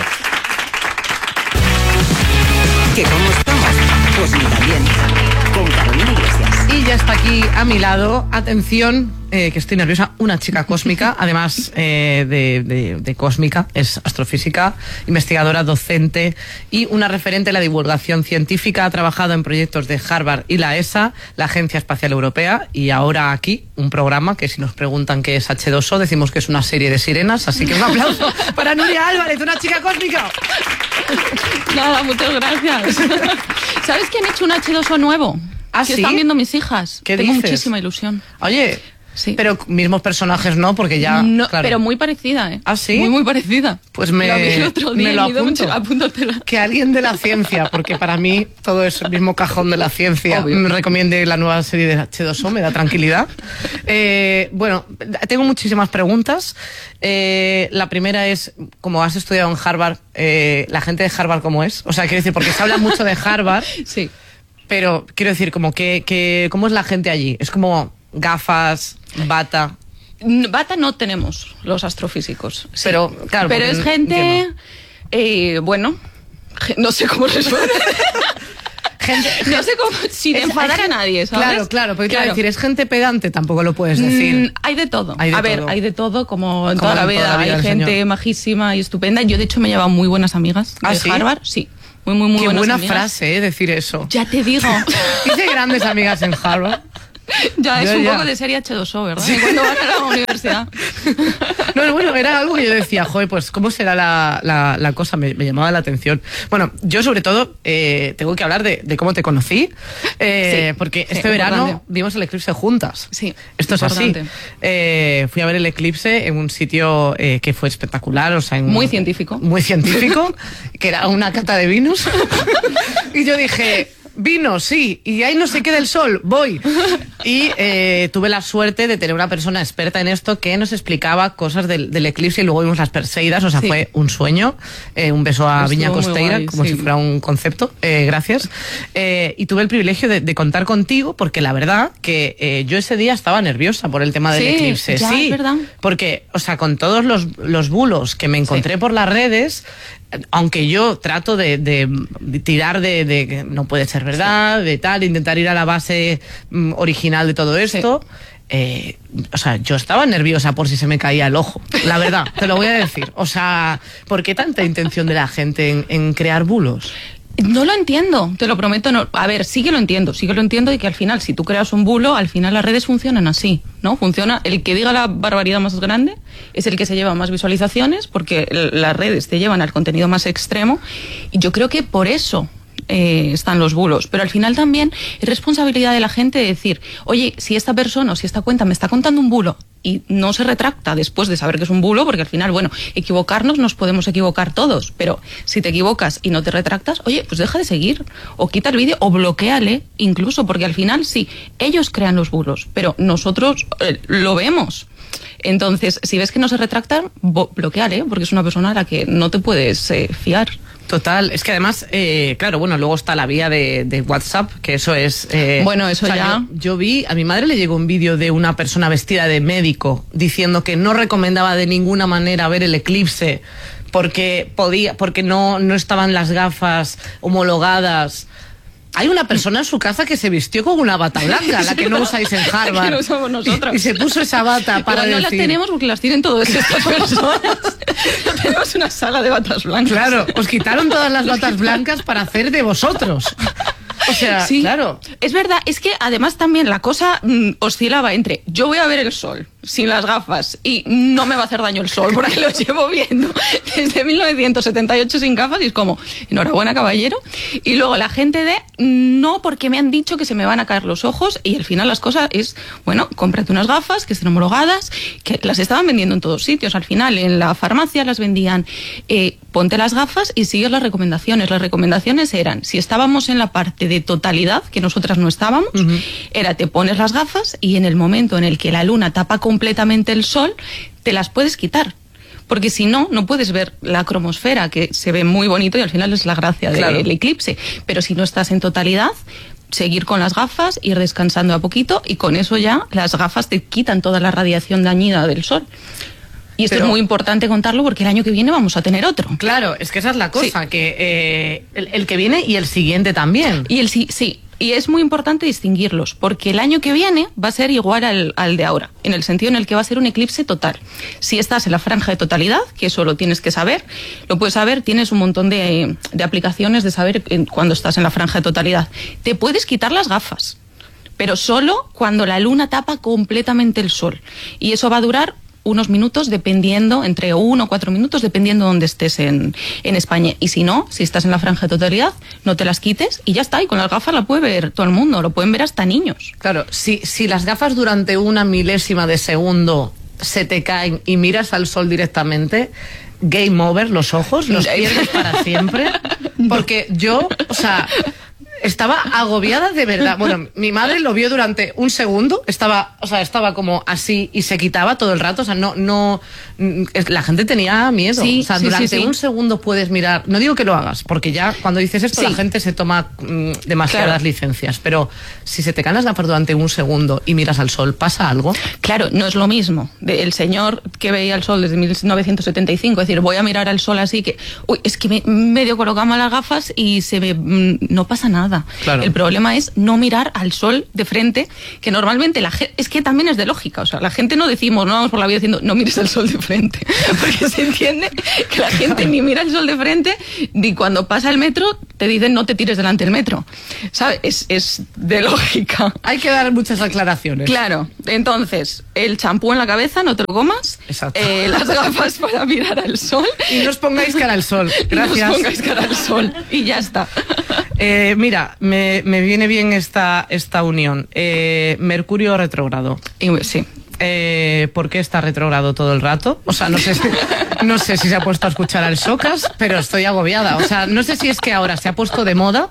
C: ¿Que cómo estamos? Pues ni tan bien. Con Carolina Iglesias.
F: Y ya está aquí a mi lado, atención, eh, que estoy nerviosa, una chica cósmica, además eh, de, de- de cósmica, es astrofísica, investigadora, docente y una referente en la divulgación científica. Ha trabajado en proyectos de Harvard y la E S A, la Agencia Espacial Europea, y ahora aquí un programa que, si nos preguntan qué es hache dos o, decimos que es una serie de sirenas, así que un aplauso para Nuria Álvarez, una chica cósmica.
K: Nada, muchas gracias. ¿Sabes que han hecho un hache dos o nuevo?
F: ¿Ah,
K: que
F: sí?
K: están viendo mis hijas.
F: ¿Qué
K: Tengo
F: dices?
K: muchísima ilusión.
F: Oye,
K: Sí.
F: pero mismos personajes no, porque ya...
K: No,
F: claro.
K: Pero muy parecida, ¿eh?
F: ¿Ah, sí?
K: Muy, muy parecida.
F: Pues me,
K: Lo vi el otro día
F: me
K: y
F: lo
K: me dio
F: apunto.
K: mucho- apúntatela.
F: Que alguien de la ciencia, porque para mí todo es el mismo cajón de la ciencia,
K: Obvio.
F: me recomiende la nueva serie de hache dos o, me da tranquilidad. Eh, bueno, tengo muchísimas preguntas. Eh, la primera es, como has estudiado en Harvard, eh, ¿la gente de Harvard cómo es? O sea, quiero decir, porque se habla mucho de Harvard,
K: Sí.
F: pero quiero decir, como que, que ¿cómo es la gente allí? ¿Es como gafas, bata?
K: Bata no tenemos los astrofísicos. Sí.
F: Pero, claro,
K: pero es gente, eh, bueno, no sé cómo responder. Gente, no sé cómo, sin enfadar a nadie, ¿sabes?
F: Claro, claro, porque claro. decir, es gente pedante, tampoco lo puedes decir.
K: Mm, hay de todo. Hay de a todo. ver, hay de todo, como en
F: como
K: toda la
F: en
K: vida.
F: Toda la vida
K: hay gente señor. majísima y estupenda. Yo, de hecho, me he llevado muy buenas amigas
F: ¿Ah,
K: de
F: sí?
K: Harvard. Sí. Muy, muy, muy
F: Qué
K: buenas
F: buena
K: amigas.
F: frase, ¿eh? Decir eso.
K: Ya te digo.
F: Hice grandes amigas en Harvard.
K: Ya, es
F: ya,
K: un
F: ya.
K: poco de serie hache dos o, ¿verdad? Sí. Cuando vas a la universidad.
F: No, bueno, era algo que yo decía, joder, pues, ¿cómo será la, la, la cosa? Me, me llamaba la atención. Bueno, yo sobre todo eh, tengo que hablar de, de cómo te conocí, eh, sí, porque este sí, verano importante. vimos el eclipse juntas.
K: Sí.
F: Esto es importante. así. Eh, fui a ver el eclipse en un sitio eh, que fue espectacular. O sea, en,
K: muy científico.
F: Muy científico, que era una cata de vinos. Y yo dije... Vino, sí, y ahí no se queda el sol, voy. Y eh, tuve la suerte de tener una persona experta en esto que nos explicaba cosas del, del eclipse y luego vimos las Perseidas, o sea, sí. fue un sueño. Eh, un beso a Estuvo Viña Costeira, guay, como sí. si fuera un concepto. Eh, gracias. Eh, y tuve el privilegio de, de contar contigo porque la verdad que eh, yo ese día estaba nerviosa por el tema del
K: sí,
F: eclipse.
K: Ya,
F: sí,
K: es verdad.
F: Porque, o sea, con todos los, los bulos que me encontré sí. por las redes... Aunque yo trato de, de, de tirar de, de que no puede ser verdad, sí. de tal, de intentar ir a la base mm, original de todo esto, sí. eh, o sea, yo estaba nerviosa por si se me caía el ojo, la verdad, te lo voy a decir. O sea, ¿por qué tanta intención de la gente en, en crear bulos?
K: No lo entiendo, te lo prometo. No. A ver, sí que lo entiendo, sí que lo entiendo y que al final, si tú creas un bulo, al final las redes funcionan así, ¿no? Funciona, el que diga la barbaridad más grande es el que se lleva más visualizaciones porque las redes te llevan al contenido más extremo y yo creo que por eso eh, están los bulos. Pero al final también es responsabilidad de la gente de decir, oye, si esta persona o si esta cuenta me está contando un bulo y no se retracta después de saber que es un bulo, porque al final, bueno, equivocarnos nos podemos equivocar todos, pero si te equivocas y no te retractas, oye, pues deja de seguir, o quita el vídeo, o bloquéale incluso, porque al final sí, ellos crean los bulos, pero nosotros eh, lo vemos. Entonces, si ves que no se retractan, bloquéale, porque es una persona a la que no te puedes eh, fiar.
F: Total, es que además, eh, claro, bueno, luego está la vía de, de WhatsApp, que eso es... Eh,
K: bueno, eso
F: o sea,
K: ya...
F: Yo, yo vi, a mi madre le llegó un vídeo de una persona vestida de médico diciendo que no recomendaba de ninguna manera ver el eclipse porque podía, porque no, no estaban las gafas homologadas. Hay una persona en su casa que se vistió con una bata blanca, la que no usáis en Harvard.
K: Que no usamos nosotros.
F: Y, y se puso esa bata para
K: Pero no
F: decir...
K: las tenemos porque las tienen todas estas personas. Tenemos una sala de batas blancas.
F: Claro, os quitaron todas las batas blancas para hacer de vosotros. O sea,
K: sí,
F: claro.
K: Es verdad, es que además también la cosa mmm, oscilaba entre yo voy a ver el sol sin las gafas y no me va a hacer daño el sol porque lo llevo viendo desde mil novecientos setenta y ocho sin gafas y es como, enhorabuena caballero. Y luego la gente de, no porque me han dicho que se me van a caer los ojos y al final las cosas es, bueno, cómprate unas gafas que estén homologadas, que las estaban vendiendo en todos sitios. Al final en la farmacia las vendían, eh, ponte las gafas y sigue las recomendaciones. Las recomendaciones eran, si estábamos en la parte de totalidad, que nosotras no estábamos, uh-huh. era te pones las gafas y en el momento en el que la luna tapa completamente el sol, te las puedes quitar. Porque si no, no puedes ver la cromosfera, que se ve muy bonito y al final es la gracia claro. del eclipse. Pero si no estás en totalidad, seguir con las gafas, ir descansando a poquito y con eso ya las gafas te quitan toda la radiación dañina del sol. Y esto Pero, es muy importante contarlo porque el año que viene vamos a tener otro.
F: Claro, es que esa es la cosa, sí. que eh, el, el que viene y el siguiente también.
K: Y el sí, sí. Y es muy importante distinguirlos, porque el año que viene va a ser igual al, al de ahora, en el sentido en el que va a ser un eclipse total. Si estás en la franja de totalidad, que eso lo tienes que saber, lo puedes saber, tienes un montón de, de aplicaciones de saber cuando estás en la franja de totalidad. Te puedes quitar las gafas, pero solo cuando la luna tapa completamente el sol. Y eso va a durar unos minutos dependiendo, entre uno o cuatro minutos, dependiendo de dónde estés en, en España. Y si no, si estás en la franja de totalidad, no te las quites y ya está. Y con las gafas la puede ver todo el mundo, lo pueden ver hasta niños.
F: Claro, si, si las gafas durante una milésima de segundo se te caen y miras al sol directamente, game over, los ojos, los pierdes para siempre. Porque yo, o sea... Estaba agobiada de verdad. Bueno, mi madre lo vio durante un segundo, estaba, o sea, estaba como así y se quitaba todo el rato, o sea, no, no, la gente tenía miedo.
K: Sí,
F: o sea,
K: sí,
F: durante
K: sí, sí.
F: un segundo puedes mirar, no digo que lo hagas, porque ya cuando dices esto
K: Sí.
F: la gente se toma mm, demasiadas
K: Claro.
F: licencias, pero si se te caen las gafas durante un segundo y miras al sol, ¿pasa algo?
K: Claro, no es lo mismo. De- el señor que veía el sol desde mil novecientos setenta y cinco, es decir, voy a mirar al sol así que, uy, es que me medio colocamos las gafas y se ve, mm, no pasa nada.
F: Claro.
K: El problema es no mirar al sol de frente, que normalmente la gente, es que también es de lógica, o sea, la gente no decimos, no vamos por la vida diciendo, no mires al sol de frente, porque se entiende que la gente ni mira el sol de frente, ni cuando pasa el metro te dicen no te tires delante del metro, ¿sabes? Es, es de lógica.
F: Hay que dar muchas aclaraciones.
K: Claro, entonces, el champú en la cabeza, no te lo comas.
F: Exacto.
K: Eh, las gafas para mirar al sol.
F: Y no os pongáis cara al sol. Gracias.
K: Y no os pongáis cara al sol. Y ya está.
F: Eh, mira, me, me viene bien esta, esta unión. Eh, Mercurio retrógrado.
K: Y, sí.
F: Eh, ¿Por qué está retrógrado todo el rato? O sea, no sé, si, no sé si se ha puesto a escuchar al Socas, pero estoy agobiada. O sea, no sé si es que ahora se ha puesto de moda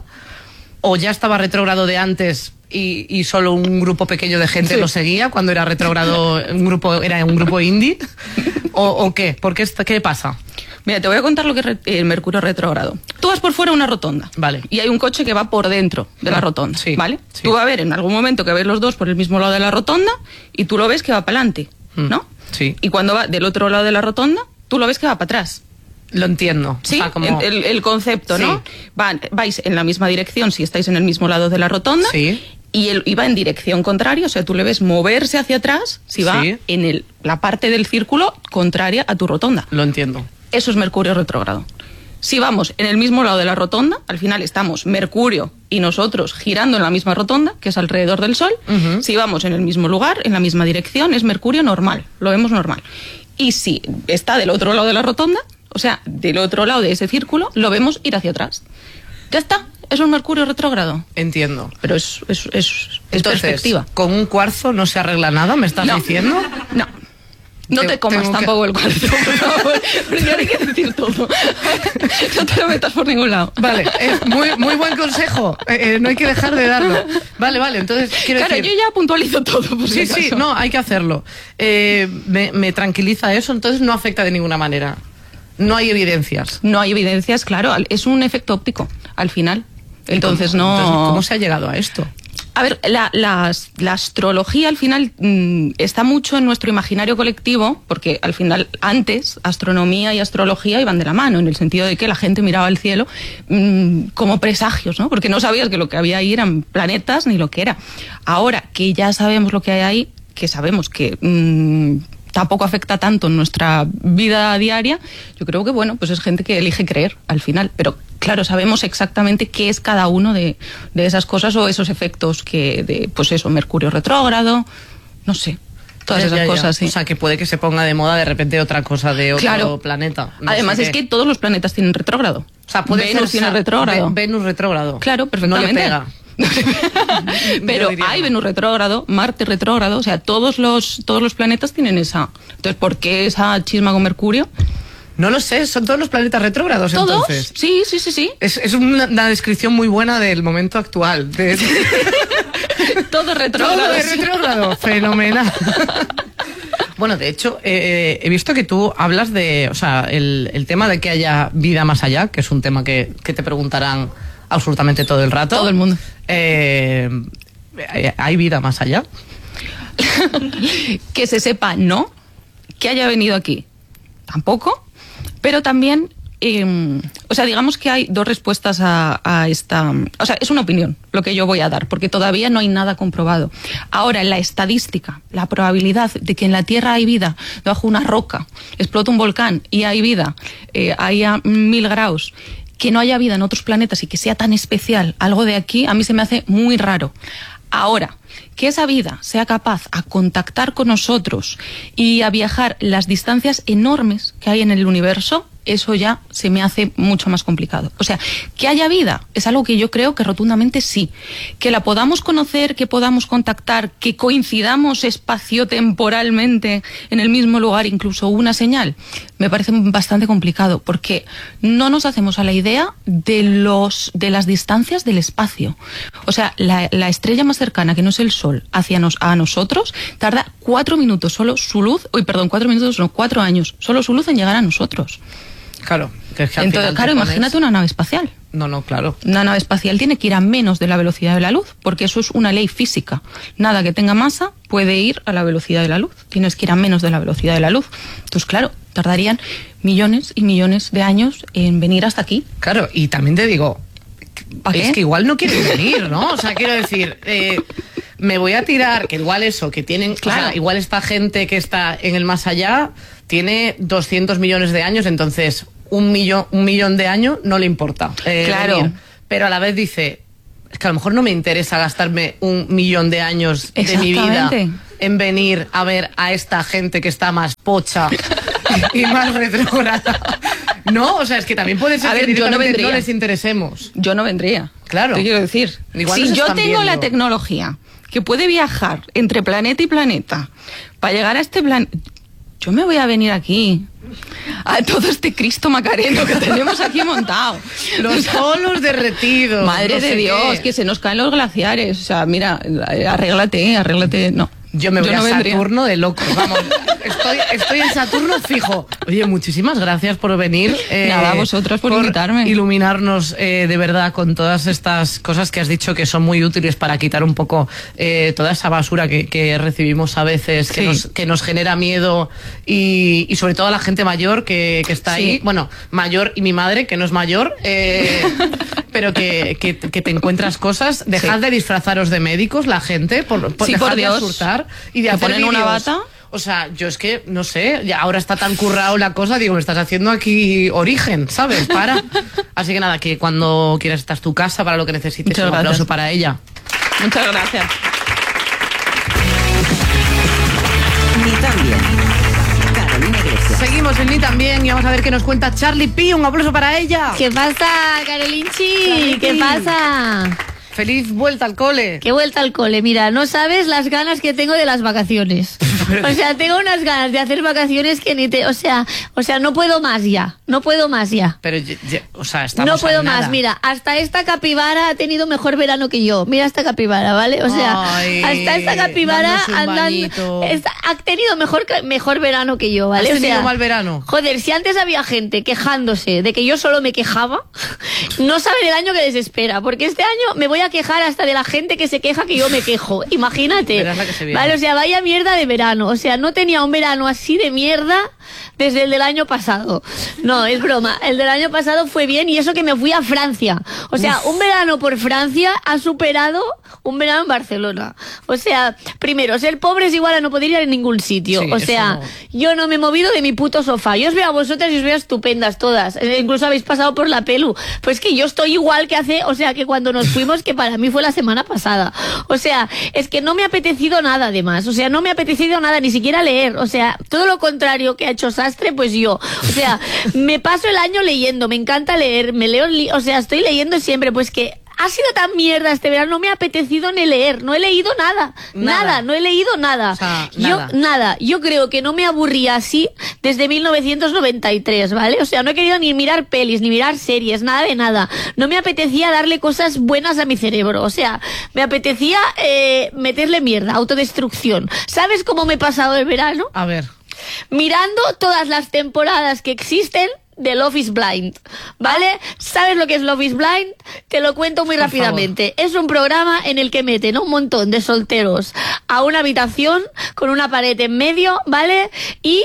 F: o ya estaba retrógrado de antes y, y solo un grupo pequeño de gente
K: Sí.
F: lo seguía cuando era retrógrado, un grupo, era un grupo indie. ¿O, o qué? ¿Por qué, está- qué pasa?
K: Mira, te voy a contar lo que es re- el Mercurio retrógrado. Tú vas por fuera de una rotonda.
F: Vale.
K: Y hay un coche que va por dentro de la rotonda.
F: Sí,
K: ¿Vale?
F: sí.
K: Tú vas a ver en algún momento que ves los dos por el mismo lado de la rotonda y tú lo ves que va para adelante.
F: Mm.
K: ¿No?
F: Sí.
K: Y cuando va del otro lado de la rotonda, tú lo ves que va para atrás.
F: Lo entiendo.
K: Sí,
F: O sea, como-
K: el, el- el concepto, ¿no?
F: Sí.
K: Van, vais en la misma dirección si estáis en el mismo lado de la rotonda.
F: Sí.
K: Y él y va en dirección contraria, o sea, tú le ves moverse hacia atrás si va
F: Sí.
K: en el, la parte del círculo contraria a tu rotonda.
F: Lo entiendo.
K: Eso es Mercurio retrógrado. Si vamos en el mismo lado de la rotonda, al final estamos Mercurio y nosotros girando en la misma rotonda, que es alrededor del Sol.
F: Ujú.
K: Si vamos en el mismo lugar, en la misma dirección, es Mercurio normal, lo vemos normal. Y si está del otro lado de la rotonda, o sea, del otro lado de ese círculo, lo vemos ir hacia atrás. Ya está, es un Mercurio retrógrado.
F: Entiendo.
K: Pero es, es, es, es
F: Entonces,
K: perspectiva.
F: ¿con un cuarzo no se arregla nada? ¿Me estás
K: No.
F: diciendo?
K: No. No
F: Te-
K: te comas
F: tengo que-
K: tampoco el cuarzo, por favor, porque ahora hay que decir todo. No te lo metas por ningún lado.
F: Vale, es muy, muy buen consejo. Eh, eh, no hay que dejar de darlo. Vale, vale, entonces quiero
K: Claro,
F: decir...
K: yo ya puntualizo todo, por si
F: Sí, sí,
K: acaso.
F: no, hay que hacerlo. Eh, me, me tranquiliza eso, entonces no afecta de ninguna manera. No hay evidencias.
K: No hay evidencias, claro, al- es un efecto óptico, al final. Entonces no...
F: Entonces, ¿cómo se ha llegado a esto?
K: A ver, la, las- la astrología al final mm, está mucho en nuestro imaginario colectivo, porque al final antes astronomía y astrología iban de la mano, en el sentido de que la gente miraba al cielo mm, como presagios, ¿no? Porque no sabías que lo que había ahí eran planetas ni lo que era. Ahora que ya sabemos lo que hay ahí, que sabemos que mm, tampoco afecta tanto en nuestra vida diaria, yo creo que, bueno, pues es gente que elige creer al final, pero claro, sabemos exactamente qué es cada uno de, de esas cosas o esos efectos que, de, pues eso, Mercurio retrógrado, no sé, todas
F: Ya,
K: esas
F: ya, ya.
K: cosas, sí.
F: O sea, que puede que se ponga de moda de repente otra cosa de otro
K: Claro.
F: planeta. No
K: Además
F: sé
K: es
F: qué.
K: que todos los planetas tienen retrógrado.
F: O sea, puede
K: Venus
F: ser
K: tiene
F: Sa-
K: retrógrado.
F: Ve- Venus retrógrado.
K: Claro,
F: No
K: perfectamente.
F: le pega.
K: Pero
F: Yo diría
K: hay
F: no.
K: Venus retrógrado, Marte retrógrado, o sea, todos los, todos los planetas tienen esa. Entonces, ¿por qué esa chisma con Mercurio?
F: No lo sé, son todos los planetas retrógrados
K: ¿Todos?
F: entonces.
K: Sí, sí, sí, sí.
F: Es, es una, una descripción muy buena del momento actual. De,
K: Todo retrógrado.
F: todo de retrógrado. Fenomenal. Bueno, de hecho, eh, he visto que tú hablas de, o sea, el, el tema de que haya vida más allá, que es un tema que, que te preguntarán absolutamente todo el rato.
K: Todo el mundo.
F: Eh, ¿Hay vida más allá?
K: Que se sepa, no. Que haya venido aquí, tampoco. Pero también, eh, o sea, digamos que hay dos respuestas a, a esta... O sea, es una opinión lo que yo voy a dar, porque todavía no hay nada comprobado. Ahora, en la estadística, la probabilidad de que en la Tierra hay vida, debajo de una roca, explota un volcán y hay vida, eh, haya mil grados, que no haya vida en otros planetas y que sea tan especial, algo de aquí, a mí se me hace muy raro. Ahora, que esa vida sea capaz a contactar con nosotros y a viajar las distancias enormes que hay en el universo, eso ya se me hace mucho más complicado. O sea, que haya vida es algo que yo creo que rotundamente sí. Que la podamos conocer, que podamos contactar, que coincidamos espaciotemporalmente en el mismo lugar, incluso una señal, me parece bastante complicado, porque no nos hacemos a la idea de los de las distancias del espacio. O sea, la, la estrella más cercana, que no es el Sol, hacia nos, a nosotros, tarda cuatro minutos solo su luz, uy, perdón, cuatro minutos, no, cuatro años, solo su luz en llegar a nosotros.
F: Claro. Que es que
K: Entonces, claro, pones... imagínate una nave espacial.
F: No, no, claro.
K: Una nave espacial tiene que ir a menos de la velocidad de la luz, porque eso es una ley física. Nada que tenga masa puede ir a la velocidad de la luz. Tienes que ir a menos de la velocidad de la luz. Entonces, claro, tardarían millones y millones de años en venir hasta aquí.
F: Claro, y también te digo, es que igual no quieren venir, ¿no? O sea, quiero decir, eh, me voy a tirar, que igual eso, que tienen, claro, o sea, igual esta gente que está en el más allá tiene doscientos millones de años, entonces un millón, un millón de años no le importa. Eh,
K: claro.
F: Venir. Pero a la vez dice, es que a lo mejor no me interesa gastarme un millón de años de mi vida en venir a ver a esta gente que está más pocha y más retrógrada. No, o sea, es que también puede ser
K: a
F: que
K: ver, yo no,
F: no les interesemos.
K: Yo no vendría.
F: Claro.
K: Te quiero decir, igual si yo tengo viendo. la tecnología que puede viajar entre planeta y planeta para llegar a este planeta, yo me voy a venir aquí a todo este Cristo Macareno que tenemos aquí montado.
F: Los polos derretidos.
K: Madre
F: no
K: de
F: sé
K: Dios,
F: qué.
K: que se nos caen los glaciares. O sea, mira, arréglate, arréglate. No.
F: Yo me voy
K: Yo no
F: a
K: vendría.
F: Saturno de locos, vamos. Estoy, estoy en Saturno fijo. Oye, muchísimas gracias por venir.
K: Eh, Nada, a vosotros por, por invitarme.
F: Iluminarnos eh, de verdad con todas estas cosas que has dicho que son muy útiles para quitar un poco eh, toda esa basura que, que recibimos a veces, que, sí. nos, que nos genera miedo y, y sobre todo a la gente mayor que, que está sí. ahí. Bueno, mayor y mi madre, que no es mayor, eh, pero que, que, que te encuentras cosas. Dejad sí. de disfrazaros de médicos, la gente, por, por
K: sí,
F: dejar
K: por
F: de
K: Dios.
F: asustar. Y de
K: ¿Te
F: hacer
K: ponen
F: vídeos.
K: una bata?
F: O sea, yo es que, no sé, ya ahora está tan currado la cosa, digo, me estás haciendo aquí origen, ¿sabes? Para. Así que nada, que cuando quieras esta es tu casa para lo que necesites.
K: Muchas
F: un
K: gracias.
F: aplauso para ella.
K: Muchas gracias.
C: Ni tan bien. Carolina Iglesias.
F: Seguimos en Ni también y vamos a ver qué nos cuenta Charlie P. Un aplauso para ella.
L: ¿Qué pasa, Carolinchi? ¿Qué pasa?
F: Feliz vuelta al cole.
L: ¿Qué vuelta al cole? Mira, no sabes las ganas que tengo de las vacaciones. O sea, tengo unas ganas de hacer vacaciones que ni te... O sea, o sea, no puedo más ya. No puedo más ya.
F: Pero, ya, o sea, estamos
L: No puedo
F: a nada.
L: más. Mira, hasta esta capibara ha tenido mejor verano que yo. Mira esta capibara, ¿vale? O sea,
F: Ay,
L: hasta esta capibara andando... Esta, ha tenido mejor, mejor verano que yo, ¿vale?
F: ¿Has
L: o
F: tenido
L: sea,
F: mal verano?
L: Joder, si antes había gente quejándose de que yo solo me quejaba, no saben el año que les espera. Porque este año me voy a quejar hasta de la gente que se queja que yo me quejo. Imagínate.
F: Verás la que se viene.
L: Vale, o sea, vaya mierda de verano. O sea, no tenía un verano así de mierda desde el del año pasado. No, es broma. El del año pasado fue bien y eso que me fui a Francia. O sea, Uf. un verano por Francia ha superado un verano en Barcelona. O sea, primero, ser pobre es igual a no poder ir a ningún sitio.
F: Sí,
L: o sea,
F: no.
L: yo no me he movido de mi puto sofá. Yo os veo a vosotras y os veo estupendas todas. Eh, incluso habéis pasado por la pelu. Pues que yo estoy igual que hace, o sea, que cuando nos fuimos, que para mí fue la semana pasada. O sea, es que no me ha apetecido nada además. O sea, no me ha apetecido nada, ni siquiera leer. O sea, todo lo contrario que ha hecho Sastre, pues yo. O sea, me paso el año leyendo, me encanta leer, me leo, li- o sea, estoy leyendo siempre, pues que ha sido tan mierda este verano, no me ha apetecido ni leer, no he leído nada, nada, nada no he leído nada.
F: O sea,
L: yo,
F: nada.
L: nada, yo creo que no me aburría así desde mil novecientos noventa y tres, ¿vale? O sea, no he querido ni mirar pelis, ni mirar series, nada de nada. No me apetecía darle cosas buenas a mi cerebro, o sea, me apetecía eh, meterle mierda, autodestrucción. ¿Sabes cómo me he pasado el verano?
F: A ver.
L: Mirando todas las temporadas que existen de Love is Blind, ¿vale? Ah. ¿Sabes lo que es Love is Blind? Te lo cuento muy Por rápidamente. Favor. Es un programa en el que meten a un montón de solteros a una habitación con una pared en medio, ¿vale? Y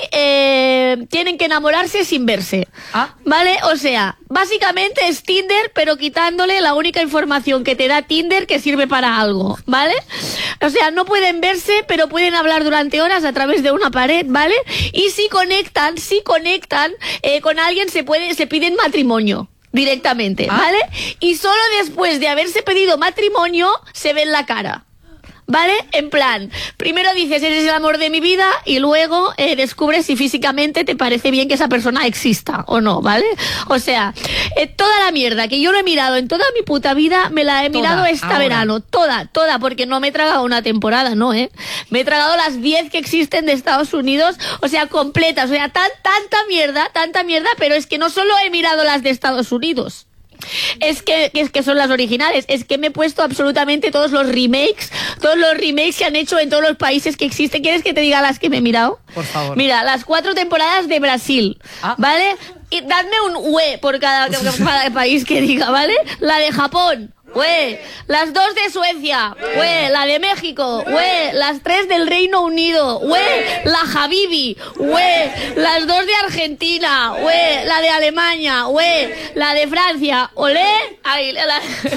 L: eh, tienen que enamorarse sin verse, ah. ¿vale? O sea, básicamente es Tinder, pero quitándole la única información que te da Tinder que sirve para algo, ¿vale? O sea, no pueden verse, pero pueden hablar durante horas a través de una pared, ¿vale? Y si conectan, si conectan eh, con alguien, se puede, se piden matrimonio directamente, ¿vale? Ah. Y solo después de haberse pedido matrimonio se ven la cara, ¿vale? En plan, primero dices, eres el amor de mi vida, y luego eh, descubres si físicamente te parece bien que esa persona exista o no, ¿vale? O sea, eh, toda la mierda que yo no he mirado en toda mi puta vida, me la he
F: Toda,
L: mirado esta
F: ahora.
L: verano. Toda, toda, porque no me he tragado una temporada, ¿no, eh? Me he tragado las diez que existen de Estados Unidos, o sea, completas, o sea, tan, tanta mierda, tanta mierda, pero es que no solo he mirado las de Estados Unidos. Es que, es que son las originales. Es que me he puesto absolutamente todos los remakes, todos los remakes que han hecho en todos los países que existen. ¿Quieres que te diga las que me he mirado?
F: Por favor.
L: Mira, las cuatro temporadas de Brasil,
F: Ah.
L: ¿vale? Y dadme un UE por cada, cada país que diga, ¿vale? La de Japón, ue. Las dos de Suecia, ue. La de México, ue. Las tres del Reino Unido, ue. La Habibi, ue. Las dos de Argentina, ue. La de Alemania, ue. La de Francia, olé. Ay, la...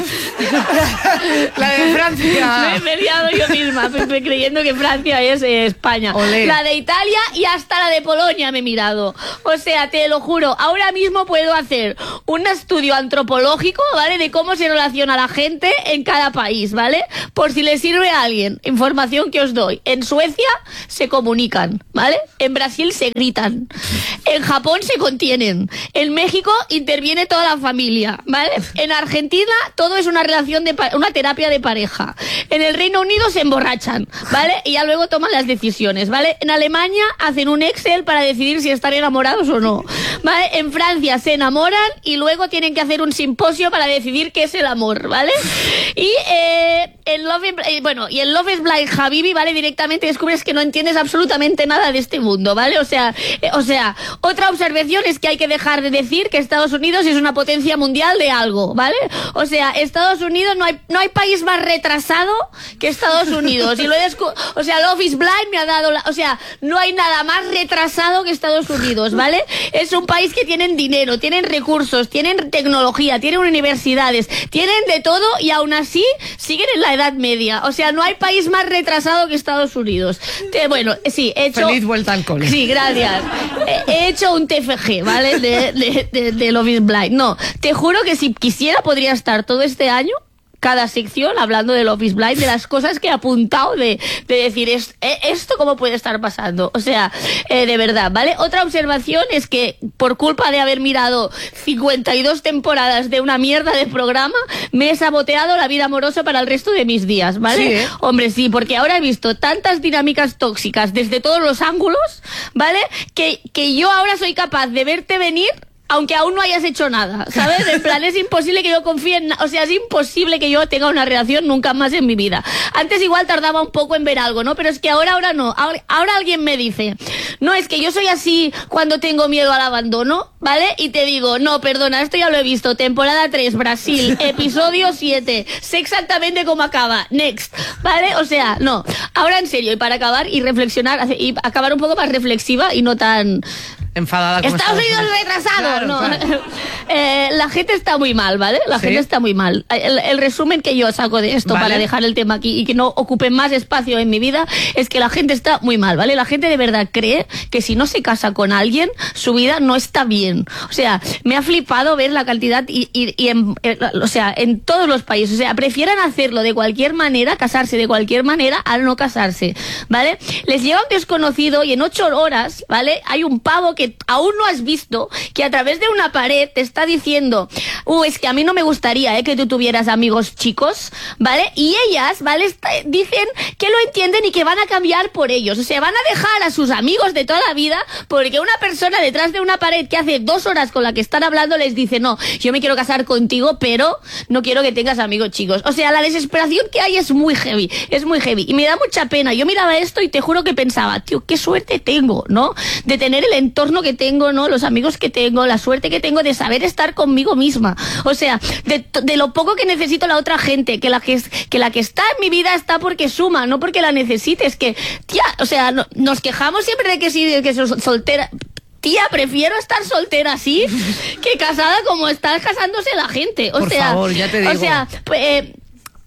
F: La de Francia.
L: Me he peleado yo misma, me- me creyendo que Francia es eh, España.
F: Olé.
L: La de Italia y hasta la de Polonia me he mirado. O sea, te lo juro, ahora mismo puedo hacer un estudio antropológico, ¿vale? De cómo se relaciona la gente en cada país, ¿vale? Por si le sirve a alguien, información que os doy. En Suecia se comunican, ¿vale? En Brasil se gritan. En Japón se contienen. En México interviene toda la familia, ¿vale? En Argentina todo es una relación de pa- una terapia de pareja. En el Reino Unido se emborrachan, ¿vale? Y ya luego toman las decisiones, ¿vale? En Alemania hacen un Excel para decidir si están enamorados o no, ¿vale? En Francia se enamoran y luego tienen que hacer un simposio para decidir qué es el amor, ¿vale? Y eh, en Love is, eh, bueno, y en Love is Blind Habibi, ¿vale? Directamente descubres que no entiendes absolutamente nada de este mundo, ¿vale? O sea, eh, o sea, otra observación es que hay que dejar de decir que Estados Unidos es una potencia mundial de algo, ¿vale? O sea, Estados Unidos, no hay no hay país más retrasado que Estados Unidos. Y lo he descu- o sea, Love is Blind me ha dado la, o sea, no hay nada más retrasado que Estados Unidos, ¿vale? Es un país que tienen dinero, tienen recursos, tienen tecnología, tienen universidades, tienen de todo y aún así siguen en la Edad Media. O sea, no hay país más retrasado que Estados Unidos. Te- bueno, sí, he hecho...
F: Feliz vuelta al cole.
L: Sí, gracias. He, he hecho un T F G, ¿vale? De, de, de, de Love is Blind. No, te juro que si quisiera podría estar todo este año, cada sección, hablando de Love is Blind, de las cosas que he apuntado, de, de decir, es, eh, ¿esto cómo puede estar pasando? O sea, eh, de verdad, ¿vale? Otra observación es que, por culpa de haber mirado cincuenta y dos temporadas de una mierda de programa, me he saboteado la vida amorosa para el resto de mis días, ¿vale?
F: Sí, ¿eh?
L: Hombre, sí, porque ahora he visto tantas dinámicas tóxicas desde todos los ángulos, ¿vale? Que, que yo ahora soy capaz de verte venir aunque aún no hayas hecho nada, ¿sabes? En plan, es imposible que yo confíe en... O sea, es imposible que yo tenga una relación nunca más en mi vida. Antes igual tardaba un poco en ver algo, ¿no? Pero es que ahora, ahora no. Ahora, ahora alguien me dice, no, es que yo soy así cuando tengo miedo al abandono, ¿vale? Y te digo, no, perdona, esto ya lo he visto. Temporada tres, Brasil, episodio siete. Sé exactamente cómo acaba. Next, ¿vale? O sea, no. Ahora en serio, y para acabar y reflexionar, y acabar un poco más reflexiva y no tan...
F: Enfadada con
L: Estados Unidos retrasado,
F: Claro,
L: no.
F: claro.
L: Eh, la gente está muy mal, ¿vale? La
F: ¿Sí?
L: gente está muy mal. El, el resumen que yo saco de esto
F: Vale.
L: para dejar el tema aquí y que no ocupe más espacio en mi vida es que la gente está muy mal, ¿vale? La gente de verdad cree que si no se casa con alguien, su vida no está bien. O sea, me ha flipado ver la cantidad y, y, y en, eh, o sea, en todos los países. O sea, prefieran hacerlo de cualquier manera, casarse de cualquier manera, al no casarse, ¿vale? Les llega un desconocido y en ocho horas, ¿vale? Hay un pavo que aún no has visto, que a través de una pared te está diciendo, uh, es que a mí no me gustaría, ¿eh? Que tú tuvieras amigos chicos, ¿vale? Y ellas, ¿vale? Está- dicen que lo entienden y que van a cambiar por ellos. O sea, van a dejar a sus amigos de toda la vida porque una persona detrás de una pared que hace dos horas con la que están hablando les dice, no, yo me quiero casar contigo, pero no quiero que tengas amigos chicos. O sea, la desesperación que hay es muy heavy, es muy heavy. Y me da mucha pena. Yo miraba esto y te juro que pensaba, tío, qué suerte tengo, ¿no? De tener el entorno que tengo, ¿no? Los amigos que tengo, la suerte que tengo de saber estar conmigo misma. O sea, de, de lo poco que necesito la otra gente, que la que, es- que la que está en mi vida está porque suma, no porque la necesites. Que, tía, o sea, no- nos quejamos siempre de que sí, de que sos soltera. Tía, prefiero estar soltera así que casada como está casándose la gente. O
F: Por
L: sea,
F: favor, ya te
L: o
F: digo.
L: sea, pues, eh,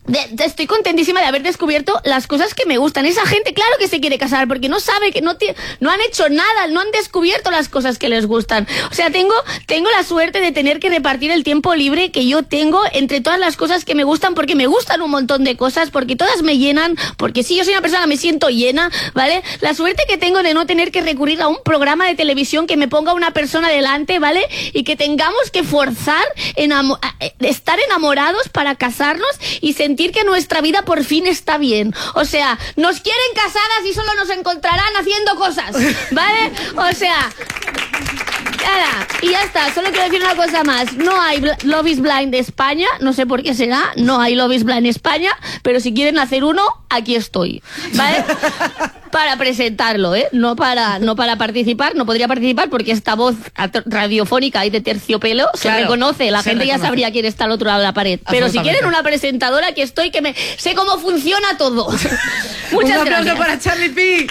L: De, de, estoy contentísima de haber descubierto las cosas que me gustan. Esa gente, claro que se quiere casar porque no sabe que no, te, no han hecho nada, no han descubierto las cosas que les gustan. O sea, tengo, tengo la suerte de tener que repartir el tiempo libre que yo tengo entre todas las cosas que me gustan, porque me gustan un montón de cosas, porque todas me llenan, porque si yo soy una persona me siento llena, ¿vale? La suerte que tengo de no tener que recurrir a un programa de televisión que me ponga una persona delante, ¿vale? Y que tengamos que forzar enamo- estar enamorados para casarnos y sentir que nuestra vida por fin está bien. O sea, nos quieren casadas y solo nos encontrarán haciendo cosas, ¿vale? O sea, nada, y ya está. Solo quiero decir una cosa más. No hay Love is Blind de España, no sé por qué será, no hay Love is Blind España, pero si quieren hacer uno, aquí estoy, ¿vale? Para presentarlo, ¿eh? No para, no para participar, no podría participar porque esta voz radiofónica y de terciopelo se claro, reconoce, la gente reconoce. Ya sabría quién está al otro lado de la pared. Pero si quieren una presentadora, aquí estoy, que me sé cómo funciona todo. Muchas gracias. Un aplauso
F: gracias. Para Charlie P.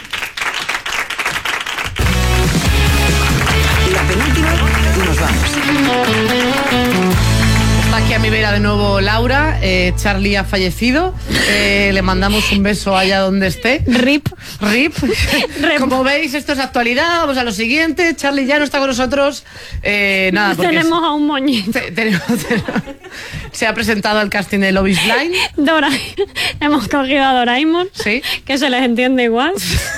C: La penúltima y nos vamos.
F: Está aquí a mi vera de nuevo Laura. eh, Charlie ha fallecido. eh, Le mandamos un beso allá donde esté.
H: Rip.
F: Rip. Rip. Como veis, esto es actualidad. Vamos a lo siguiente. Charlie ya no está con nosotros. eh, Nada,
H: tenemos es, a un moñito.
F: te, tenemos, tenemos, Se ha presentado al casting de Love is Blind.
H: Dora, hemos cogido a Doraemon.
F: Sí.
H: Que se les entiende igual.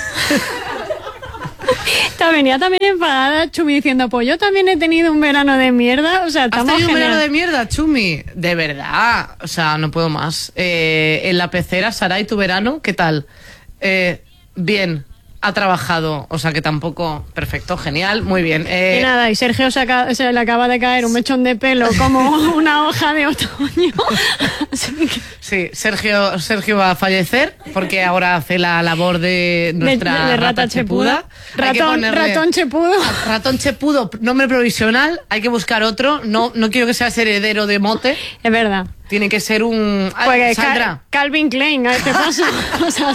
H: Esta venía también enfadada Chumi diciendo, pues yo también he tenido un verano de mierda. O sea, estamos
F: ¿Has tenido
H: genial.
F: un verano de mierda, Chumi? De verdad, o sea, no puedo más. eh, En la pecera, Saray, tu verano, ¿qué tal? Eh, bien, ha trabajado, o sea que tampoco... Perfecto, genial, muy bien. eh,
H: Y nada, y Sergio se, acaba, se le acaba de caer un mechón de pelo como una hoja de otoño. Así que...
F: Sí, Sergio, Sergio va a fallecer porque ahora hace la labor de nuestra
H: de, de, de rata,
F: rata chepuda.
H: chepuda. Ratón, ratón chepudo.
F: Ratón chepudo, nombre provisional, hay que buscar otro. No, no quiero que seas heredero de mote.
H: Es verdad.
F: Tiene que ser un...
H: Pues Cal Calvin Klein, a ver qué pasa. O sea,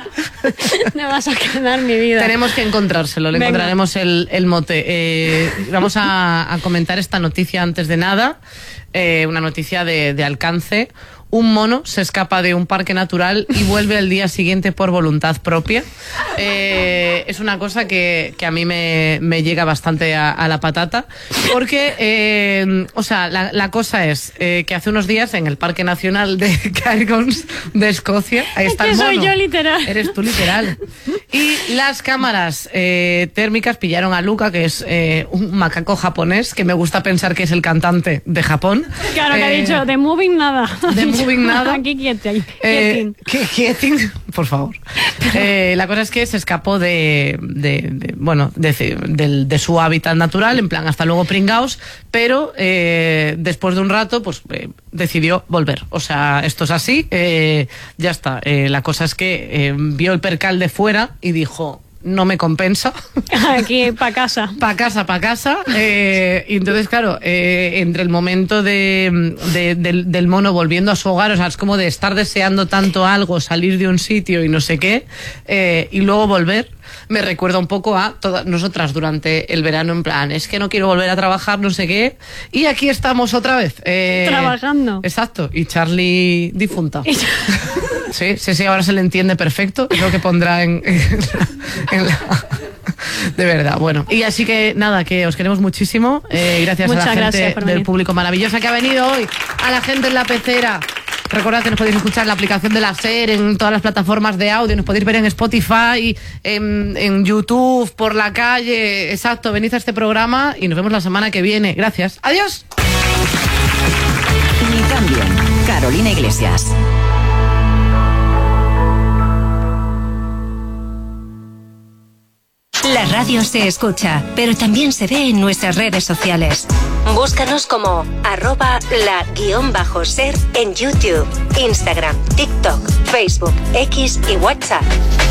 H: me vas a quedar mi vida.
F: Tenemos que encontrárselo, le Venga. encontraremos el, el mote. Eh, vamos a, a comentar esta noticia antes de nada. Eh, una noticia de, de alcance. Un mono se escapa de un parque natural y vuelve al día siguiente por voluntad propia. Eh, es una cosa que, que a mí me, me llega bastante a, a la patata. Porque, eh, o sea, la, la cosa es eh, que hace unos días en el Parque Nacional de Cairns de Escocia, ahí está
H: es que
F: el mono.
H: soy yo literal.
F: Eres tú literal. Y las cámaras eh, térmicas pillaron a Luca, que es eh, un macaco japonés, que me gusta pensar que es el cantante de Japón.
H: Claro, que
F: eh,
H: ha dicho, de moving nada.
F: De moving nada.
H: Aquí quieting.
F: Eh, quieting, por favor. Eh, la cosa es que se escapó de, de, de bueno, de, de, de su hábitat natural, en plan, hasta luego pringaos, pero eh, después de un rato, pues eh, decidió volver. O sea, esto es así, eh, ya está. Eh, la cosa es que eh, vio el percal de fuera y dijo... no me compensa.
H: Aquí, para casa.
F: Para casa, para casa. Eh, y entonces, claro, eh, entre el momento de, de, del, del mono volviendo a su hogar, o sea, es como de estar deseando tanto algo, salir de un sitio y no sé qué, eh, y luego volver, me recuerda un poco a todas nosotras durante el verano, en plan, es que no quiero volver a trabajar, no sé qué, y aquí estamos otra vez. Eh,
H: Trabajando.
F: Exacto, y Charlie difunta. Sí, sí, sí, ahora se le entiende perfecto, es lo que pondrá en, en, la, en la... De verdad, bueno. Y así que nada, que os queremos muchísimo. Eh, gracias
H: Muchas
F: a la gente
H: gracias
F: del público maravillosa que ha venido hoy, a la gente en la pecera. Recordad que nos podéis escuchar en la aplicación de la SER, en todas las plataformas de audio, nos podéis ver en Spotify, en, en YouTube, por la calle. Exacto, venid a este programa y nos vemos la semana que viene. Gracias. Adiós.
C: Ni también, Carolina Iglesias.
M: La radio se escucha, pero también se ve en nuestras redes sociales. Búscanos como arroba la guión bajo ser en YouTube, Instagram, TikTok, Facebook, X y WhatsApp.